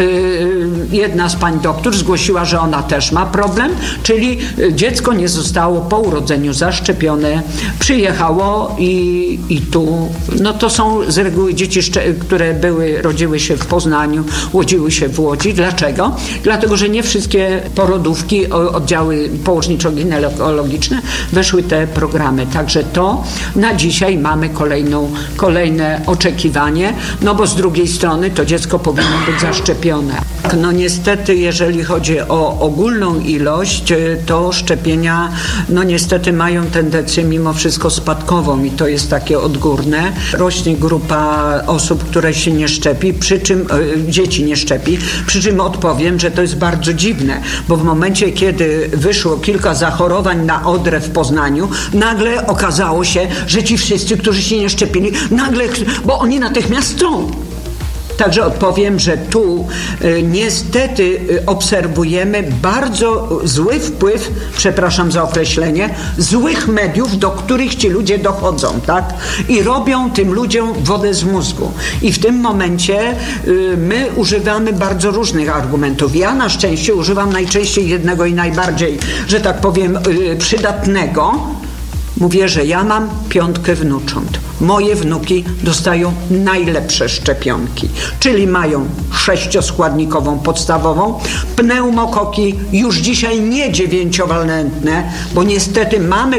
Speaker 10: jedna z pań doktor zgłosiła, że ona też ma problem, czyli dziecko nie zostało po urodzeniu zaszczepione, przyjechało i tu, no to są z reguły dzieci, które rodziły się w Poznaniu, urodziły się w Łodzi. Dlaczego? Dlatego, że nie wszystkie porodówki, oddziały położniczo-ginekologiczne weszły te programy. Także to na dzisiaj mamy kolejne oczekiwanie, no bo z drugiej strony to dziecko powinno być zaszczepione. No niestety, jeżeli chodzi o ogólną ilość, to szczepienia, no niestety mają tendencję mimo wszystko spadkową i to jest takie odgórne. Rośnie grupa osób, które się nie szczepi, przy czym dzieci nie szczepi, przy czym odpowiem, że to jest bardzo dziwne, bo w momencie, kiedy wyszło kilka zachorowań na odrę w Poznaniu, nagle okazało się, że ci wszyscy, którzy się nie szczepili, nagle, bo oni natychmiast chcą. Także odpowiem, że tu niestety obserwujemy bardzo zły wpływ, przepraszam za określenie, złych mediów, do których ci ludzie dochodzą, tak? I robią tym ludziom wodę z mózgu. I w tym momencie my używamy bardzo różnych argumentów. Ja na szczęście używam najczęściej jednego i najbardziej, że tak powiem, przydatnego. Mówię, że ja mam 5 wnucząt. Moje wnuki dostają najlepsze szczepionki, czyli mają 6-składnikową podstawową, pneumokoki już dzisiaj nie 9-walentne, bo niestety mamy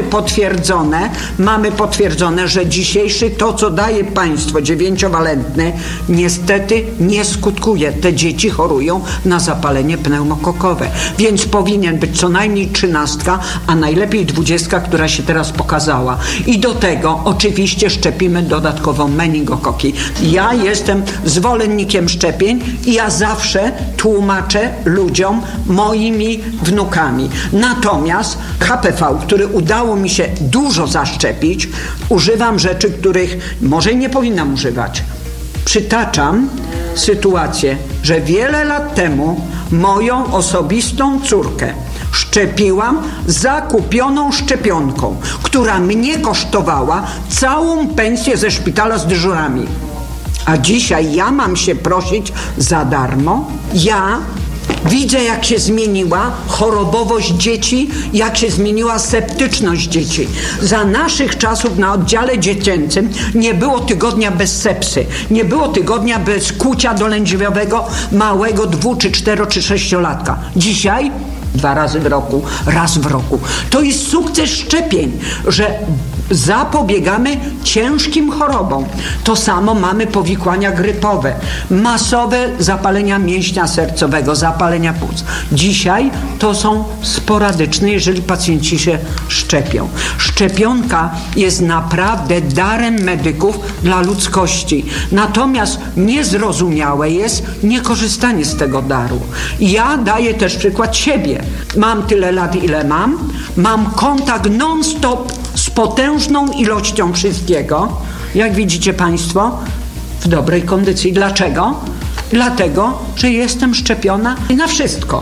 Speaker 10: potwierdzone, że dzisiejszy to, co daje państwo 9-walentne, niestety nie skutkuje. Te dzieci chorują na zapalenie pneumokokowe, więc powinien być co najmniej 13, a najlepiej 20, która się teraz pokazała. I do tego oczywiście szczepimy dodatkowo meningokoki. Ja jestem zwolennikiem szczepień i ja zawsze tłumaczę ludziom moimi wnukami. Natomiast HPV, który udało mi się dużo zaszczepić, używam rzeczy, których może nie powinnam używać. Przytaczam sytuację, że wiele lat temu moją osobistą córkę szczepiłam zakupioną szczepionką, która mnie kosztowała całą pensję ze szpitala z dyżurami. A dzisiaj ja mam się prosić za darmo? Ja widzę, jak się zmieniła chorobowość dzieci, jak się zmieniła septyczność dzieci. Za naszych czasów na oddziale dziecięcym nie było tygodnia bez sepsy. Nie było tygodnia bez kucia dolędźwiowego małego 2, czy 4, czy 6-latka. Dzisiaj 2 razy w roku, raz w roku. To jest sukces szczepień, że zapobiegamy ciężkim chorobom. To samo mamy powikłania grypowe, masowe zapalenia mięśnia sercowego, zapalenia płuc. Dzisiaj to są sporadyczne, jeżeli pacjenci się szczepią. Szczepionka jest naprawdę darem medyków dla ludzkości. Natomiast niezrozumiałe jest niekorzystanie z tego daru. Ja daję też przykład siebie. Mam tyle lat, ile mam kontakt non-stop z potężną ilością wszystkiego, jak widzicie Państwo, w dobrej kondycji. Dlaczego? Dlatego, że jestem szczepiona na wszystko.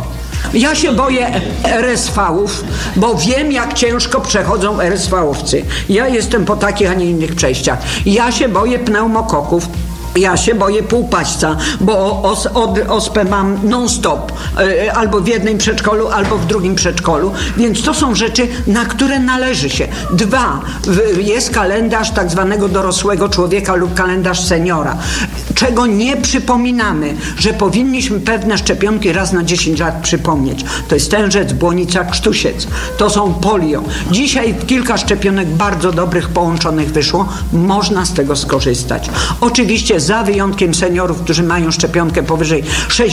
Speaker 10: Ja się boję RSV-ów, bo wiem, jak ciężko przechodzą RSV-owcy. Ja jestem po takich, a nie innych przejściach. Ja się boję pneumokoków. Ja się boję półpaśca, bo ospę mam non-stop, albo w jednym przedszkolu, albo w drugim przedszkolu, więc to są rzeczy, na które należy się. 2, jest kalendarz tak zwanego dorosłego człowieka lub kalendarz seniora, czego nie przypominamy, że powinniśmy pewne szczepionki raz na 10 lat przypomnieć. To jest tężec, błonica, krztusiec, to są polio. Dzisiaj kilka szczepionek bardzo dobrych połączonych wyszło, można z tego skorzystać. Oczywiście za wyjątkiem seniorów, którzy mają szczepionkę powyżej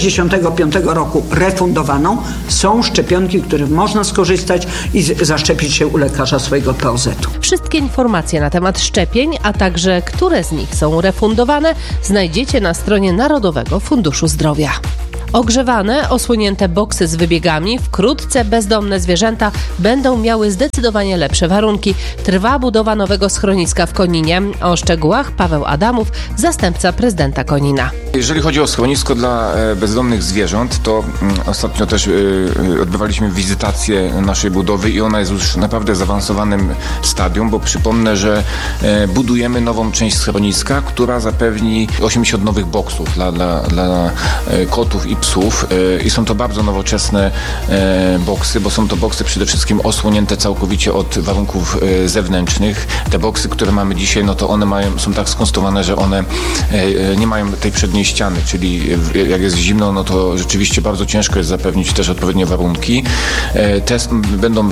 Speaker 10: 65 roku refundowaną, są szczepionki, których można skorzystać i zaszczepić się u lekarza swojego POZ-u.
Speaker 5: Wszystkie informacje na temat szczepień, a także które z nich są refundowane, znajdziecie na stronie Narodowego Funduszu Zdrowia. Ogrzewane, osłonięte boksy z wybiegami, wkrótce bezdomne zwierzęta będą miały zdecydowanie lepsze warunki. Trwa budowa nowego schroniska w Koninie. O szczegółach Paweł Adamów, zastępca prezydenta Konina.
Speaker 11: Jeżeli chodzi o schronisko dla bezdomnych zwierząt, to ostatnio też odbywaliśmy wizytację naszej budowy i ona jest już naprawdę w zaawansowanym stadium, bo przypomnę, że budujemy nową część schroniska, która zapewni 80 nowych boksów dla kotów i psów i są to bardzo nowoczesne boksy, bo są to boksy przede wszystkim osłonięte całkowicie od warunków zewnętrznych. Te boksy, które mamy dzisiaj, no to one są tak skonstruowane, że one nie mają tej przedniej ściany, czyli jak jest zimno, no to rzeczywiście bardzo ciężko jest zapewnić też odpowiednie warunki. Te będą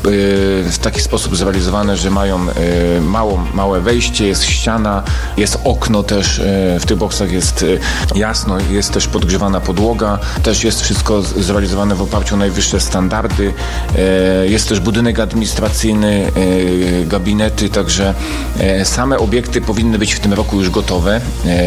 Speaker 11: w taki sposób zrealizowane, że mają małe wejście, jest ściana, jest okno też, w tych boksach jest jasno, jest też podgrzewana podłoga, też jest wszystko zrealizowane w oparciu o najwyższe standardy. Jest też budynek administracyjny, gabinety, także same obiekty powinny być w tym roku już gotowe.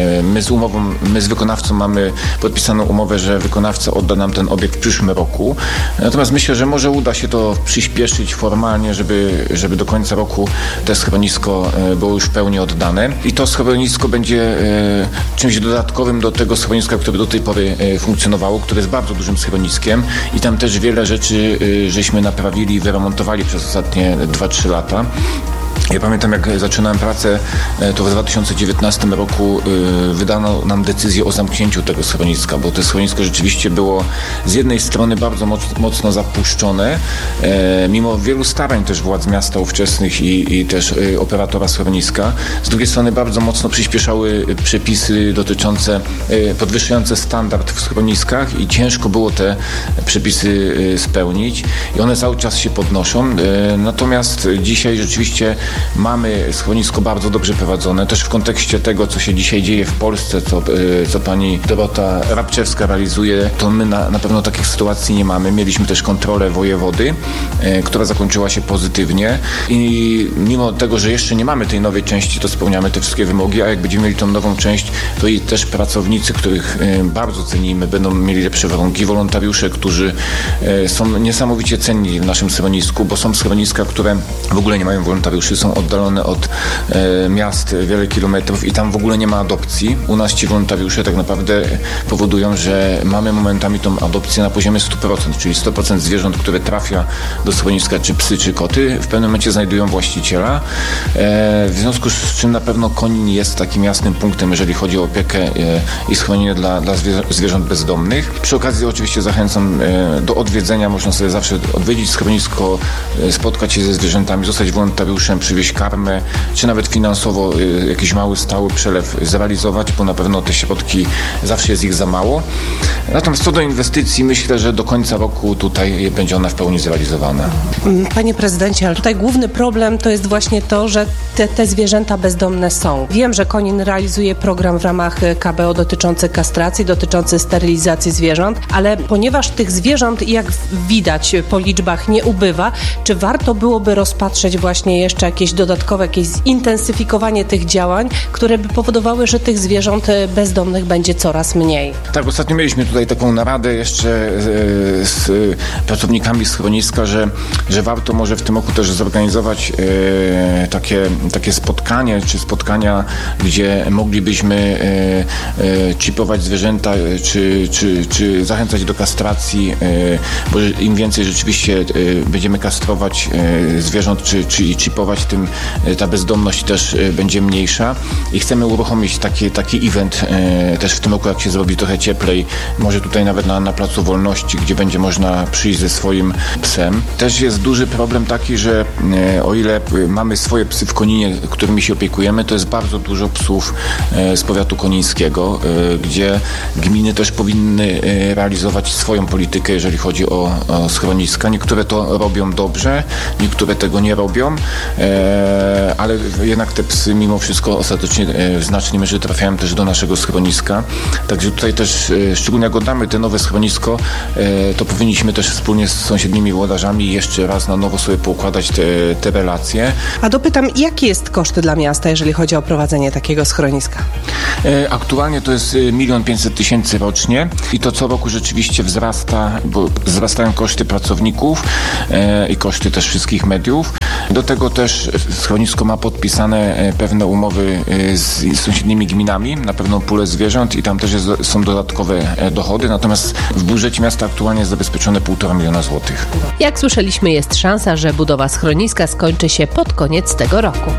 Speaker 11: My z wykonawcą mamy podpisaną umowę, że wykonawca odda nam ten obiekt w przyszłym roku. Natomiast myślę, że może uda się to przyspieszyć formalnie, żeby do końca roku to schronisko było już w pełni oddane. I to schronisko będzie czymś dodatkowym do tego schroniska, które do tej pory funkcjonowało, które jest bardzo dużym schroniskiem i tam też wiele rzeczy żeśmy naprawili i wyremontowali przez ostatnie 2-3 lata. Ja pamiętam, jak zaczynałem pracę, to w 2019 roku wydano nam decyzję o zamknięciu tego schroniska, bo to schronisko rzeczywiście było z jednej strony bardzo mocno zapuszczone, mimo wielu starań też władz miasta ówczesnych i też operatora schroniska. Z drugiej strony bardzo mocno przyspieszały przepisy dotyczące, podwyższające standard w schroniskach i ciężko było te przepisy spełnić i one cały czas się podnoszą. Natomiast dzisiaj rzeczywiście mamy schronisko bardzo dobrze prowadzone, też w kontekście tego, co się dzisiaj dzieje w Polsce, co pani Dorota Rabczewska realizuje, to my na pewno takich sytuacji nie mamy. Mieliśmy też kontrolę wojewody, która zakończyła się pozytywnie i mimo tego, że jeszcze nie mamy tej nowej części, to spełniamy te wszystkie wymogi, a jak będziemy mieli tą nową część, to i też pracownicy, których bardzo cenimy, będą mieli lepsze warunki, wolontariusze, którzy są niesamowicie cenni w naszym schronisku, bo są schroniska, które w ogóle nie mają wolontariuszy, są oddalone od miast wiele kilometrów i tam w ogóle nie ma adopcji. U nas ci wolontariusze tak naprawdę powodują, że mamy momentami tą adopcję na poziomie 100%, czyli 100% zwierząt, które trafia do schroniska, czy psy, czy koty, w pewnym momencie znajdują właściciela. W związku z czym na pewno Konin jest takim jasnym punktem, jeżeli chodzi o opiekę i schronienie dla zwierząt bezdomnych. Przy okazji oczywiście zachęcam do odwiedzenia, można sobie zawsze odwiedzić schronisko, spotkać się ze zwierzętami, zostać wolontariuszem, przywieźć karmę, czy nawet finansowo jakiś mały, stały przelew zrealizować, bo na pewno te środki, zawsze jest ich za mało. Natomiast co do inwestycji, myślę, że do końca roku tutaj będzie ona w pełni zrealizowana.
Speaker 5: Panie prezydencie, ale tutaj główny problem to jest właśnie to, że te zwierzęta bezdomne są. Wiem, że Konin realizuje program w ramach KBO dotyczący kastracji, dotyczący sterylizacji zwierząt, ale ponieważ tych zwierząt, jak widać po liczbach, nie ubywa, czy warto byłoby rozpatrzeć właśnie jeszcze jakieś dodatkowe, jakieś zintensyfikowanie tych działań, które by powodowały, że tych zwierząt bezdomnych będzie coraz mniej?
Speaker 11: Tak, ostatnio mieliśmy tutaj taką naradę jeszcze z pracownikami schroniska, że warto może w tym roku też zorganizować takie spotkanie, czy spotkania, gdzie moglibyśmy chipować zwierzęta, czy zachęcać do kastracji, bo im więcej rzeczywiście będziemy kastrować zwierząt, czy chipować, tym ta bezdomność też będzie mniejsza i chcemy uruchomić taki event też w tym roku, jak się zrobi trochę cieplej, może tutaj nawet na Placu Wolności, gdzie będzie można przyjść ze swoim psem. Też jest duży problem taki, że o ile mamy swoje psy w Koninie, którymi się opiekujemy, to jest bardzo dużo psów z powiatu konińskiego, gdzie gminy też powinny realizować swoją politykę, jeżeli chodzi o schroniska. Niektóre to robią dobrze, niektóre tego nie robią, ale jednak te psy mimo wszystko ostatecznie w znacznej mierze trafiają też do naszego schroniska. Także tutaj też, szczególnie jak oddamy te nowe schronisko, to powinniśmy też wspólnie z sąsiednimi włodarzami jeszcze raz na nowo sobie poukładać te relacje.
Speaker 5: A dopytam, jaki jest koszt dla miasta, jeżeli chodzi o prowadzenie takiego schroniska?
Speaker 11: Aktualnie to jest 1 500 000 rocznie i to co roku rzeczywiście wzrasta, bo wzrastają koszty pracowników i koszty też wszystkich mediów. Do tego też schronisko ma podpisane pewne umowy z sąsiednimi gminami na pewną pulę zwierząt i tam też są dodatkowe dochody, natomiast w budżecie miasta aktualnie jest zabezpieczone 1,5 miliona złotych.
Speaker 5: Jak słyszeliśmy, jest szansa, że budowa schroniska skończy się pod koniec tego roku.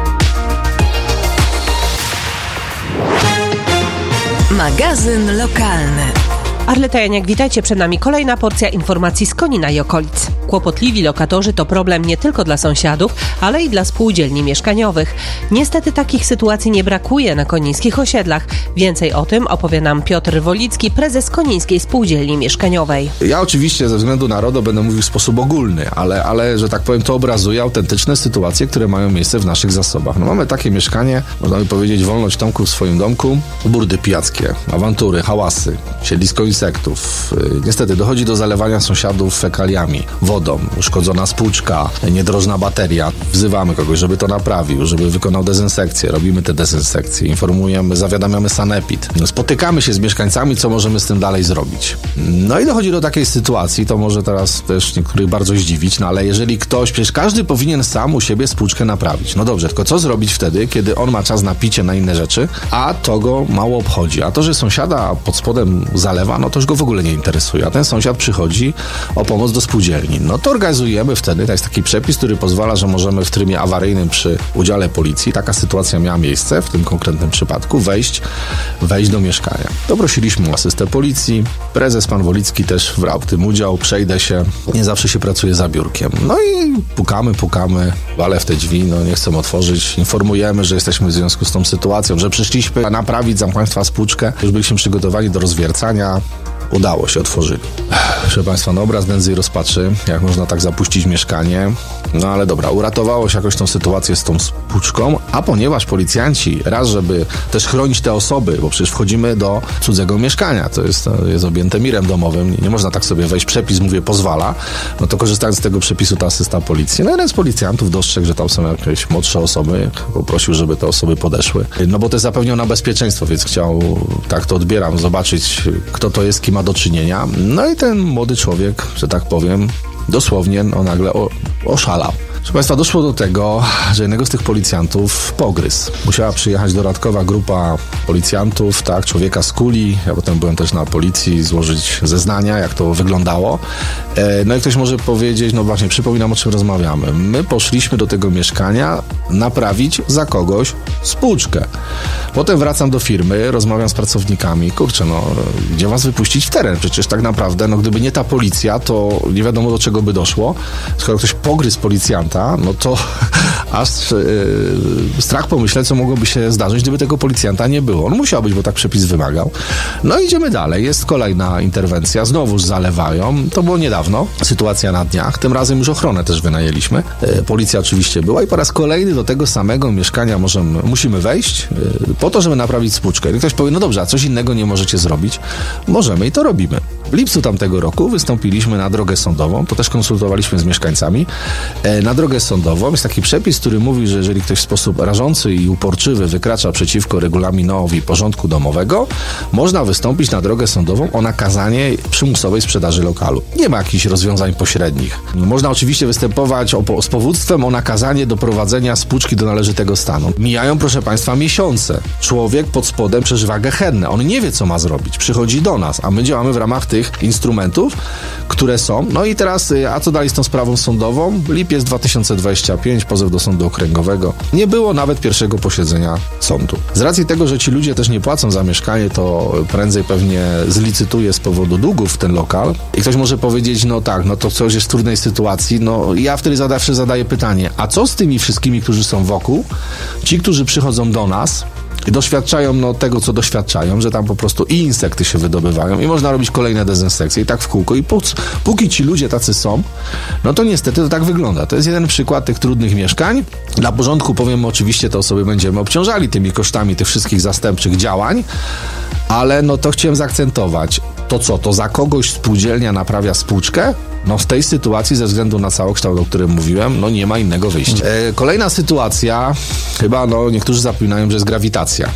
Speaker 4: Magazyn lokalny.
Speaker 5: Arleta Janiak, witajcie. Przed nami kolejna porcja informacji z Konina i okolic. Kłopotliwi lokatorzy to problem nie tylko dla sąsiadów, ale i dla spółdzielni mieszkaniowych. Niestety takich sytuacji nie brakuje na konińskich osiedlach. Więcej o tym opowie nam Piotr Wolicki, prezes Konińskiej Spółdzielni Mieszkaniowej.
Speaker 12: Ja oczywiście ze względu na RODO będę mówił w sposób ogólny, ale że tak powiem, to obrazuje autentyczne sytuacje, które mają miejsce w naszych zasobach. No mamy takie mieszkanie, można by powiedzieć, wolność Tomku w swoim domku, burdy pijackie, awantury, hałasy, siedlisko insektów. Niestety dochodzi do zalewania sąsiadów fekaliami, wodą, uszkodzona spłuczka, niedrożna bateria. Wzywamy kogoś, żeby to naprawił, żeby wykonał dezynsekcję. Robimy te dezynsekcje, informujemy, zawiadamiamy sanepid. Spotykamy się z mieszkańcami, co możemy z tym dalej zrobić. No i dochodzi do takiej sytuacji, to może teraz też niektórych bardzo zdziwić, no ale jeżeli ktoś, przecież każdy powinien sam u siebie spłuczkę naprawić. No dobrze, tylko co zrobić wtedy, kiedy on ma czas na picie, na inne rzeczy, a to go mało obchodzi. A to, że sąsiada pod spodem zalewa, no to już go w ogóle nie interesuje. A ten sąsiad przychodzi o pomoc do spółdzielni. No to organizujemy wtedy, to jest taki przepis, który pozwala, że możemy w trybie awaryjnym przy udziale policji, taka sytuacja miała miejsce w tym konkretnym przypadku, wejść do mieszkania. Doprosiliśmy asystę policji, prezes pan Wolicki też brał w tym udział, przejdę się, nie zawsze się pracuje za biurkiem. No i pukamy, walę w te drzwi, no nie chcą otworzyć, informujemy, że jesteśmy w związku z tą sytuacją, że przyszliśmy naprawić za państwa spłuczkę, już byliśmy przygotowani do rozwiercania. Udało się, otworzyli. Proszę państwa, no obraz nędzy i rozpaczy, jak można tak zapuścić mieszkanie. No ale dobra, uratowało się jakoś tą sytuację z tą spłuczką, a ponieważ policjanci, raz żeby też chronić te osoby, bo przecież wchodzimy do cudzego mieszkania, to jest objęte mirem domowym, nie można tak sobie wejść, przepis, mówię, pozwala, no to korzystając z tego przepisu ta asysta policji. No jeden z policjantów dostrzegł, że tam są jakieś młodsze osoby, poprosił, żeby te osoby podeszły, no bo to jest zapewnione bezpieczeństwo, więc chciał, tak to odbieram, zobaczyć, kto to jest, kim ma do czynienia. No i ten młody człowiek, że tak powiem, dosłownie nagle oszalał. Proszę państwa, doszło do tego, że jednego z tych policjantów pogryzł. Musiała przyjechać dodatkowa grupa policjantów, tak, człowieka z kuli. Ja potem byłem też na policji, złożyć zeznania, jak to wyglądało. No i ktoś może powiedzieć, no właśnie, przypominam, o czym rozmawiamy. My poszliśmy do tego mieszkania naprawić za kogoś spłuczkę. Potem wracam do firmy, rozmawiam z pracownikami. Kurczę, no, gdzie was wypuścić w teren? Przecież tak naprawdę, no gdyby nie ta policja, to nie wiadomo do czego by doszło. Skoro ktoś pogryzł policjanta, no to aż strach pomyśleć, co mogłoby się zdarzyć, gdyby tego policjanta nie było. On musiał być, bo tak przepis wymagał. No idziemy dalej. Jest kolejna interwencja. Znowuż zalewają. To było niedawno. Sytuacja na dniach. Tym razem już ochronę też wynajęliśmy. Policja oczywiście była i po raz kolejny do tego samego mieszkania musimy wejść po to, żeby naprawić spłuczkę. I ktoś powie, no dobrze, a coś innego nie możecie zrobić? Możemy i to robimy. W lipcu tamtego roku wystąpiliśmy na drogę sądową, to też konsultowaliśmy z mieszkańcami. Na drogę sądową jest taki przepis, który mówi, że jeżeli ktoś w sposób rażący i uporczywy wykracza przeciwko regulaminowi porządku domowego, można wystąpić na drogę sądową o nakazanie przymusowej sprzedaży lokalu. Nie ma jakichś rozwiązań pośrednich. Można oczywiście występować z powództwem o nakazanie doprowadzenia spółki do należytego stanu. Mijają, proszę Państwa, miesiące. Człowiek pod spodem przeżywa gehennę. On nie wie, co ma zrobić. Przychodzi do nas, a my działamy w ramach tych instrumentów, które są. No i teraz, a co dalej z tą sprawą sądową? Lipiec 2025, pozew do sądu okręgowego. Nie było nawet pierwszego posiedzenia sądu. Z racji tego, że ci ludzie też nie płacą za mieszkanie, to prędzej pewnie zlicytuje z powodu długów ten lokal. I ktoś może powiedzieć, no tak, no to coś jest w trudnej sytuacji. No ja wtedy zawsze zadaję pytanie, a co z tymi wszystkimi, którzy są wokół? Ci, którzy przychodzą do nas i doświadczają tego, co doświadczają, że tam po prostu i insekty się wydobywają i można robić kolejne dezynsekcje i tak w kółko. I póki ci ludzie tacy są, no to niestety to tak wygląda. To jest jeden przykład tych trudnych mieszkań. Dla porządku powiem, oczywiście te osoby będziemy obciążali tymi kosztami tych wszystkich zastępczych działań, ale no to chciałem zaakcentować. To co? To za kogoś spółdzielnia naprawia spółczkę? No w tej sytuacji, ze względu na całokształt, o którym mówiłem, no nie ma innego wyjścia. Kolejna sytuacja, chyba niektórzy zapominają, że jest grawitacja.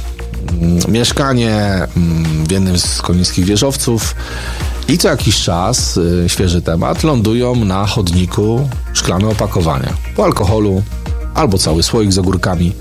Speaker 12: Mieszkanie w jednym z konińskich wieżowców i co jakiś czas, świeży temat, lądują na chodniku szklane opakowania po alkoholu albo cały słoik z ogórkami.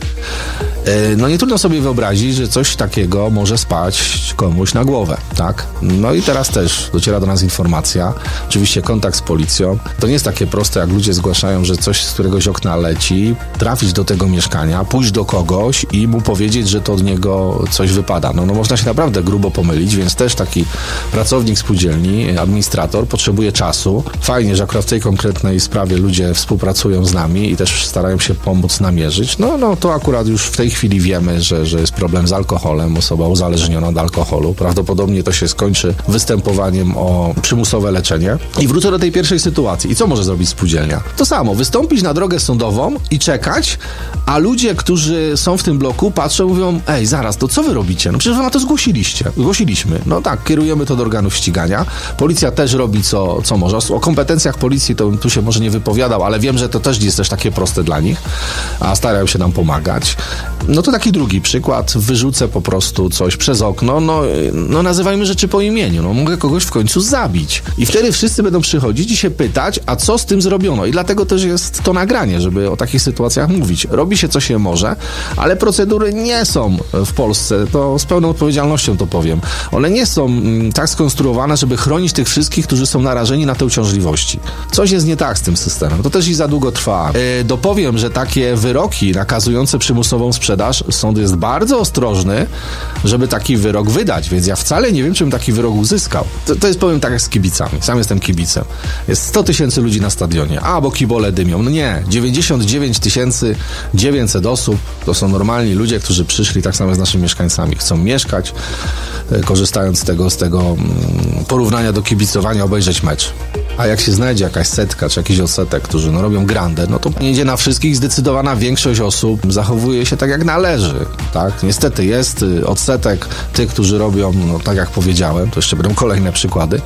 Speaker 12: No nie trudno sobie wyobrazić, że coś takiego może spaść komuś na głowę, tak? No i teraz też dociera do nas informacja, oczywiście kontakt z policją. To nie jest takie proste, jak ludzie zgłaszają, że coś z któregoś okna leci, trafić do tego mieszkania, pójść do kogoś i mu powiedzieć, że to od niego coś wypada. No można się naprawdę grubo pomylić, więc też taki pracownik spółdzielni, administrator potrzebuje czasu. Fajnie, że akurat w tej konkretnej sprawie ludzie współpracują z nami i też starają się pomóc namierzyć. No to akurat już w tej chwili wiemy, że jest problem z alkoholem, osoba uzależniona od alkoholu. Prawdopodobnie to się skończy występowaniem o przymusowe leczenie. I wrócę do tej pierwszej sytuacji. I co może zrobić spółdzielnia? To samo, wystąpić na drogę sądową i czekać, a ludzie, którzy są w tym bloku, patrzą i mówią, ej, zaraz, to co wy robicie? No przecież wy na to zgłosiliśmy. No tak, kierujemy to do organów ścigania. Policja też robi co może. O kompetencjach policji to tu się może nie wypowiadał, ale wiem, że to też nie jest takie proste dla nich, a starają się nam pomagać. No to taki drugi przykład. Wyrzucę po prostu coś przez okno. No nazywajmy rzeczy po imieniu. No mogę kogoś w końcu zabić. I wtedy wszyscy będą przychodzić i się pytać, a co z tym zrobiono? I dlatego też jest to nagranie, żeby o takich sytuacjach mówić. Robi się co się może, ale procedury nie są w Polsce, to z pełną odpowiedzialnością to powiem. One nie są tak skonstruowane, żeby chronić tych wszystkich, którzy są narażeni na te uciążliwości. Coś jest nie tak z tym systemem. To też i za długo trwa. Dopowiem, że takie wyroki nakazujące przymusową sprzedaż, sąd jest bardzo ostrożny, żeby taki wyrok wydać, więc ja wcale nie wiem, czy bym taki wyrok uzyskał. To jest, powiem tak, jak z kibicami. Sam jestem kibicem. Jest 100 000 ludzi na stadionie, bo kibole dymią. No nie, 99 900 osób to są normalni ludzie, którzy przyszli tak samo z naszymi mieszkańcami. Chcą mieszkać, korzystając z tego porównania do kibicowania, obejrzeć mecz. A jak się znajdzie jakaś setka, czy jakiś odsetek, którzy robią grandę, no to nie idzie na wszystkich. Zdecydowana większość osób zachowuje się tak, jak należy, tak? Niestety jest odsetek tych, którzy robią, tak jak powiedziałem, to jeszcze będą kolejne przykłady.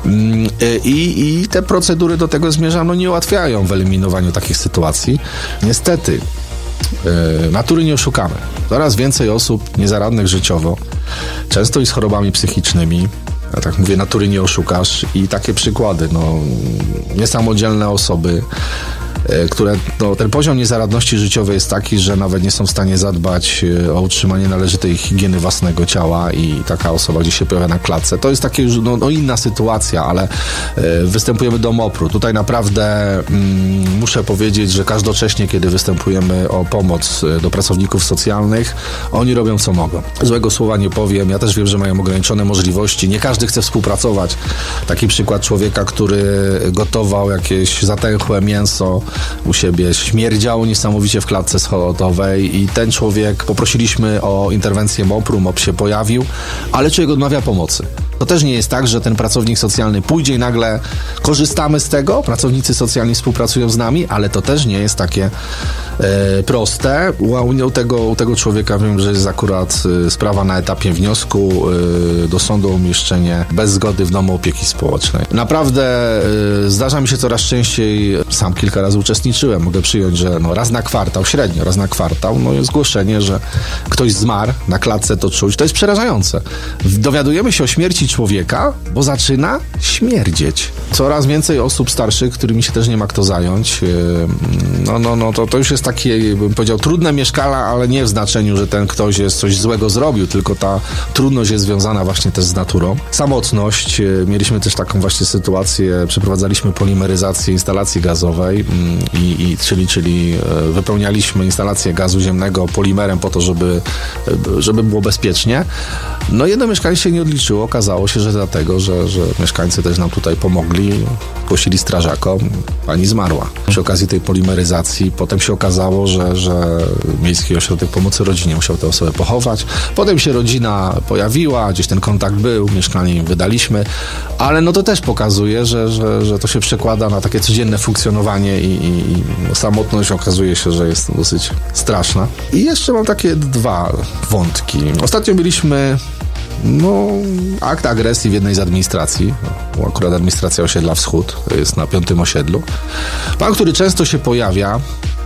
Speaker 12: I te procedury do tego zmierzam, nie ułatwiają w eliminowaniu takich sytuacji. Niestety, natury nie oszukamy. Coraz więcej osób niezaradnych życiowo, często i z chorobami psychicznymi. Ja tak mówię, natury nie oszukasz i takie przykłady, niesamodzielne osoby, które, ten poziom niezaradności życiowej jest taki, że nawet nie są w stanie zadbać o utrzymanie należytej higieny własnego ciała i taka osoba gdzieś się pojawia na klatce. To jest takie już inna sytuacja, ale występujemy do MOPR-u. Tutaj naprawdę muszę powiedzieć, że każdocześnie, kiedy występujemy o pomoc do pracowników socjalnych, oni robią co mogą. Złego słowa nie powiem. Ja też wiem, że mają ograniczone możliwości. Nie każdy chce współpracować. Taki przykład człowieka, który gotował jakieś zatęchłe mięso u siebie, śmierdziało niesamowicie w klatce schodowej i ten człowiek, poprosiliśmy o interwencję MOPR-u, MOP się pojawił, ale człowiek odmawia pomocy. To też nie jest tak, że ten pracownik socjalny pójdzie i nagle korzystamy z tego, pracownicy socjalni współpracują z nami, ale to też nie jest takie proste. U tego człowieka wiem, że jest akurat sprawa na etapie wniosku do sądu o umieszczenie bez zgody w domu opieki społecznej. Naprawdę zdarza mi się coraz częściej, sam kilka razy uczestniczyłem, mogę przyjąć, że raz na kwartał, średnio raz na kwartał, jest zgłoszenie, że ktoś zmarł, na klatce to czuć. To jest przerażające. Dowiadujemy się o śmierci człowieka, bo zaczyna śmierdzieć. Coraz więcej osób starszych, którymi się też nie ma kto zająć. To już jest takie, bym powiedział, trudne mieszkania, ale nie w znaczeniu, że ten ktoś jest coś złego zrobił, tylko ta trudność jest związana właśnie też z naturą. Samotność. Mieliśmy też taką właśnie sytuację, przeprowadzaliśmy polimeryzację instalacji gazowej, czyli wypełnialiśmy instalację gazu ziemnego polimerem po to, żeby było bezpiecznie. Jedno mieszkanie się nie odliczyło. Okazało się, że dlatego, że mieszkańcy też nam tutaj pomogli, głosili strażakom, pani zmarła. Przy okazji tej polimeryzacji potem się okazało, że Miejski Ośrodek Pomocy Rodzinie musiał tę osobę pochować. Potem się rodzina pojawiła, gdzieś ten kontakt był, mieszkanie im wydaliśmy, ale to też pokazuje, że to się przekłada na takie codzienne funkcjonowanie i samotność okazuje się, że jest dosyć straszna. I jeszcze mam takie dwa wątki. Ostatnio mieliśmy akt agresji w jednej z administracji. Akurat administracja osiedla Wschód, to jest na 5. osiedlu. Pan, który często się pojawia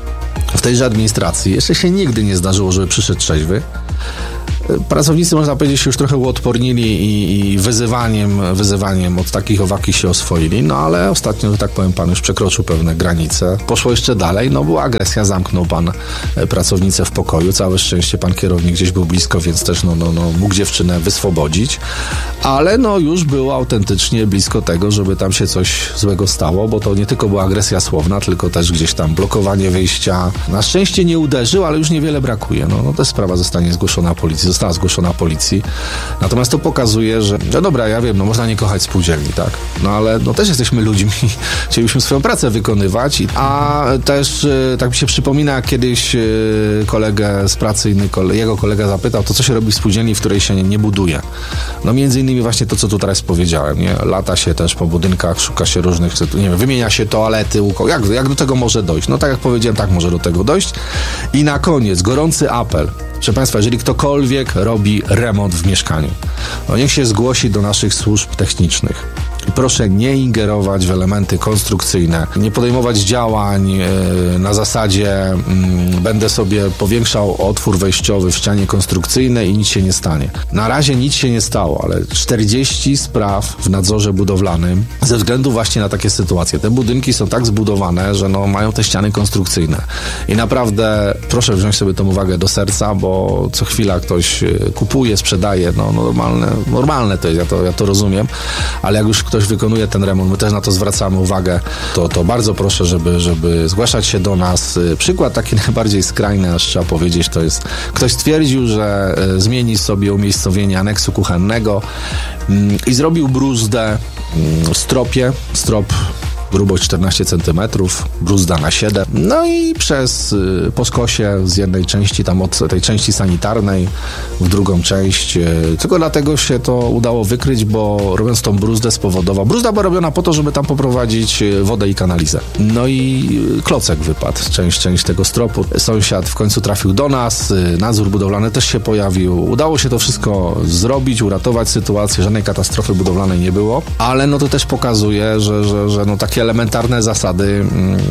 Speaker 12: w tejże administracji, jeszcze się nigdy nie zdarzyło, żeby przyszedł trzeźwy. Pracownicy, można powiedzieć, się już trochę uodpornili i wyzywaniem od takich owaki się oswoili, ale ostatnio, że tak powiem, pan już przekroczył pewne granice. Poszło jeszcze dalej, była agresja, zamknął pan pracownicę w pokoju. Całe szczęście pan kierownik gdzieś był blisko, więc też mógł dziewczynę wyswobodzić, ale już było autentycznie blisko tego, żeby tam się coś złego stało, bo to nie tylko była agresja słowna, tylko też gdzieś tam blokowanie wyjścia. Na szczęście nie uderzył, ale już niewiele brakuje. Ta sprawa została zgłoszona policji. Natomiast to pokazuje, że dobra, ja wiem, można nie kochać spółdzielni, tak? Ale też jesteśmy ludźmi, chcielibyśmy swoją pracę wykonywać, a też tak mi się przypomina, jak kiedyś kolegę z pracy, jego kolega zapytał, to co się robi w spółdzielni, w której się nie buduje? Między innymi właśnie to, co tu teraz powiedziałem, nie? Lata się też po budynkach, szuka się różnych, wymienia się toalety, jak do tego może dojść? Tak jak powiedziałem, tak może do tego dojść. I na koniec gorący apel. Proszę Państwa, jeżeli ktokolwiek robi remont w mieszkaniu, niech się zgłosi do naszych służb technicznych. I proszę nie ingerować w elementy konstrukcyjne, nie podejmować działań na zasadzie będę sobie powiększał otwór wejściowy w ścianie konstrukcyjnej i nic się nie stanie. Na razie nic się nie stało, ale 40 spraw w nadzorze budowlanym ze względu właśnie na takie sytuacje. Te budynki są tak zbudowane, że mają te ściany konstrukcyjne. I naprawdę proszę wziąć sobie tę uwagę do serca, bo co chwila ktoś kupuje, sprzedaje. Normalne to jest, ja to rozumiem, ale jak już ktoś wykonuje ten remont, my też na to zwracamy uwagę, to bardzo proszę, żeby zgłaszać się do nas. Przykład taki najbardziej skrajny, aż trzeba powiedzieć, to jest ktoś stwierdził, że zmieni sobie umiejscowienie aneksu kuchennego i zrobił bruzdę w stropie. Strop grubość 14 cm, bruzda na 7. I po skosie z jednej części, tam od tej części sanitarnej w drugą część. Tylko dlatego się to udało wykryć, bo robiąc tą bruzdę spowodował. Bruzda była robiona po to, żeby tam poprowadzić wodę i kanalizę. I klocek wypadł, część tego stropu. Sąsiad w końcu trafił do nas, nadzór budowlany też się pojawił. Udało się to wszystko zrobić, uratować sytuację, żadnej katastrofy budowlanej nie było, ale to też pokazuje, że takie elementarne zasady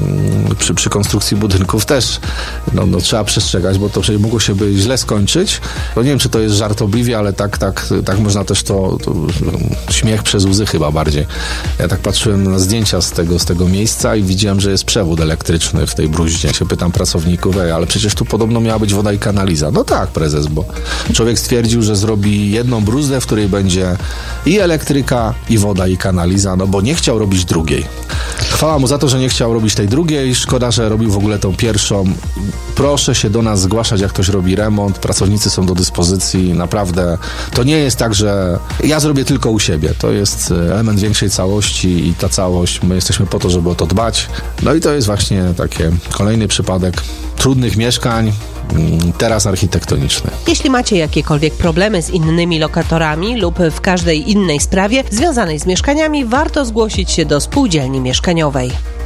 Speaker 12: przy konstrukcji budynków też trzeba przestrzegać, bo to przecież mogło się źle skończyć. Nie wiem, czy to jest żartobliwie, ale tak można też to śmiech przez łzy chyba bardziej. Ja tak patrzyłem na zdjęcia z tego miejsca i widziałem, że jest przewód elektryczny w tej bruździe. Się pytam pracowników, ale przecież tu podobno miała być woda i kanaliza. Tak, prezes, bo człowiek stwierdził, że zrobi jedną bruzdę, w której będzie i elektryka, i woda, i kanaliza, bo nie chciał robić drugiej. Chwała mu za to, że nie chciał robić tej drugiej. Szkoda, że robił w ogóle tą pierwszą. Proszę się do nas zgłaszać, jak ktoś robi remont. Pracownicy są do dyspozycji. Naprawdę to nie jest tak, że ja zrobię tylko u siebie. To jest element większej całości i ta całość, my jesteśmy po to, żeby o to dbać. I to jest właśnie taki kolejny przypadek trudnych mieszkań, teraz architektoniczny.
Speaker 5: Jeśli macie jakiekolwiek problemy z innymi lokatorami lub w każdej innej sprawie związanej z mieszkaniami, warto zgłosić się do spółdzielni mieszkaniowej.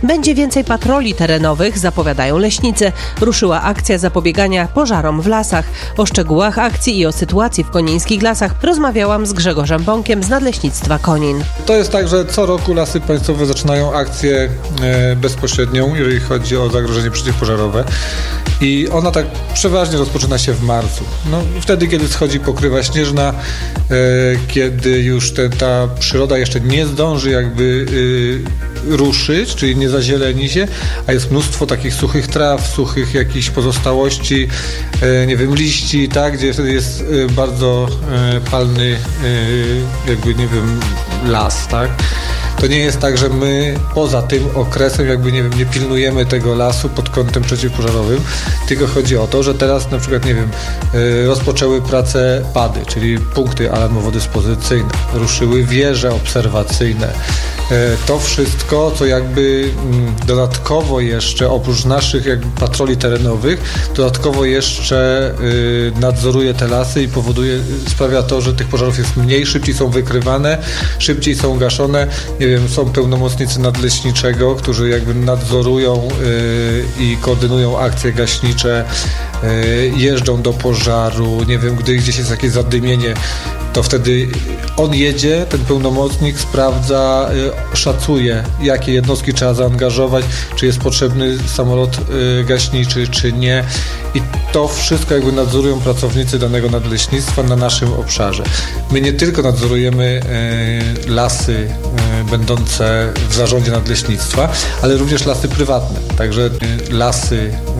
Speaker 5: Będzie więcej patroli terenowych, zapowiadają leśnicy. Ruszyła akcja zapobiegania pożarom w lasach. O szczegółach akcji i o sytuacji w konińskich lasach rozmawiałam z Grzegorzem Bąkiem z Nadleśnictwa Konin.
Speaker 13: To jest tak, że co roku Lasy Państwowe zaczynają akcję bezpośrednią, jeżeli chodzi o zagrożenie przeciwpożarowe. I ona tak przeważnie rozpoczyna się w marcu. No, wtedy, kiedy schodzi pokrywa śnieżna, kiedy już ta przyroda jeszcze nie zdąży jakby ruszyć, czyli nie zazieleni się, a jest mnóstwo takich suchych traw, suchych jakichś pozostałości, nie wiem, liści, tak, gdzie wtedy jest bardzo palny jakby, nie wiem, las, tak. To nie jest tak, że my poza tym okresem jakby, nie wiem, nie pilnujemy tego lasu pod kątem przeciwpożarowym, tylko chodzi o to, że teraz na przykład, nie wiem, rozpoczęły pracę PAD-y, czyli punkty alarmowo-dyspozycyjne, ruszyły wieże obserwacyjne. To wszystko, co jakby dodatkowo jeszcze, oprócz naszych jakby patroli terenowych, dodatkowo jeszcze nadzoruje te lasy i sprawia to, że tych pożarów jest mniej, szybciej są wykrywane, szybciej są gaszone. Nie wiem, są pełnomocnicy nadleśniczego, którzy jakby nadzorują i koordynują akcje gaśnicze, jeżdżą do pożaru, nie wiem, gdy gdzieś jest jakieś zadymienie, to wtedy on jedzie, ten pełnomocnik sprawdza, szacuje, jakie jednostki trzeba zaangażować, czy jest potrzebny samolot gaśniczy, czy nie. I to wszystko jakby nadzorują pracownicy danego nadleśnictwa na naszym obszarze. My nie tylko nadzorujemy lasy będące w zarządzie nadleśnictwa, ale również lasy prywatne. Także lasy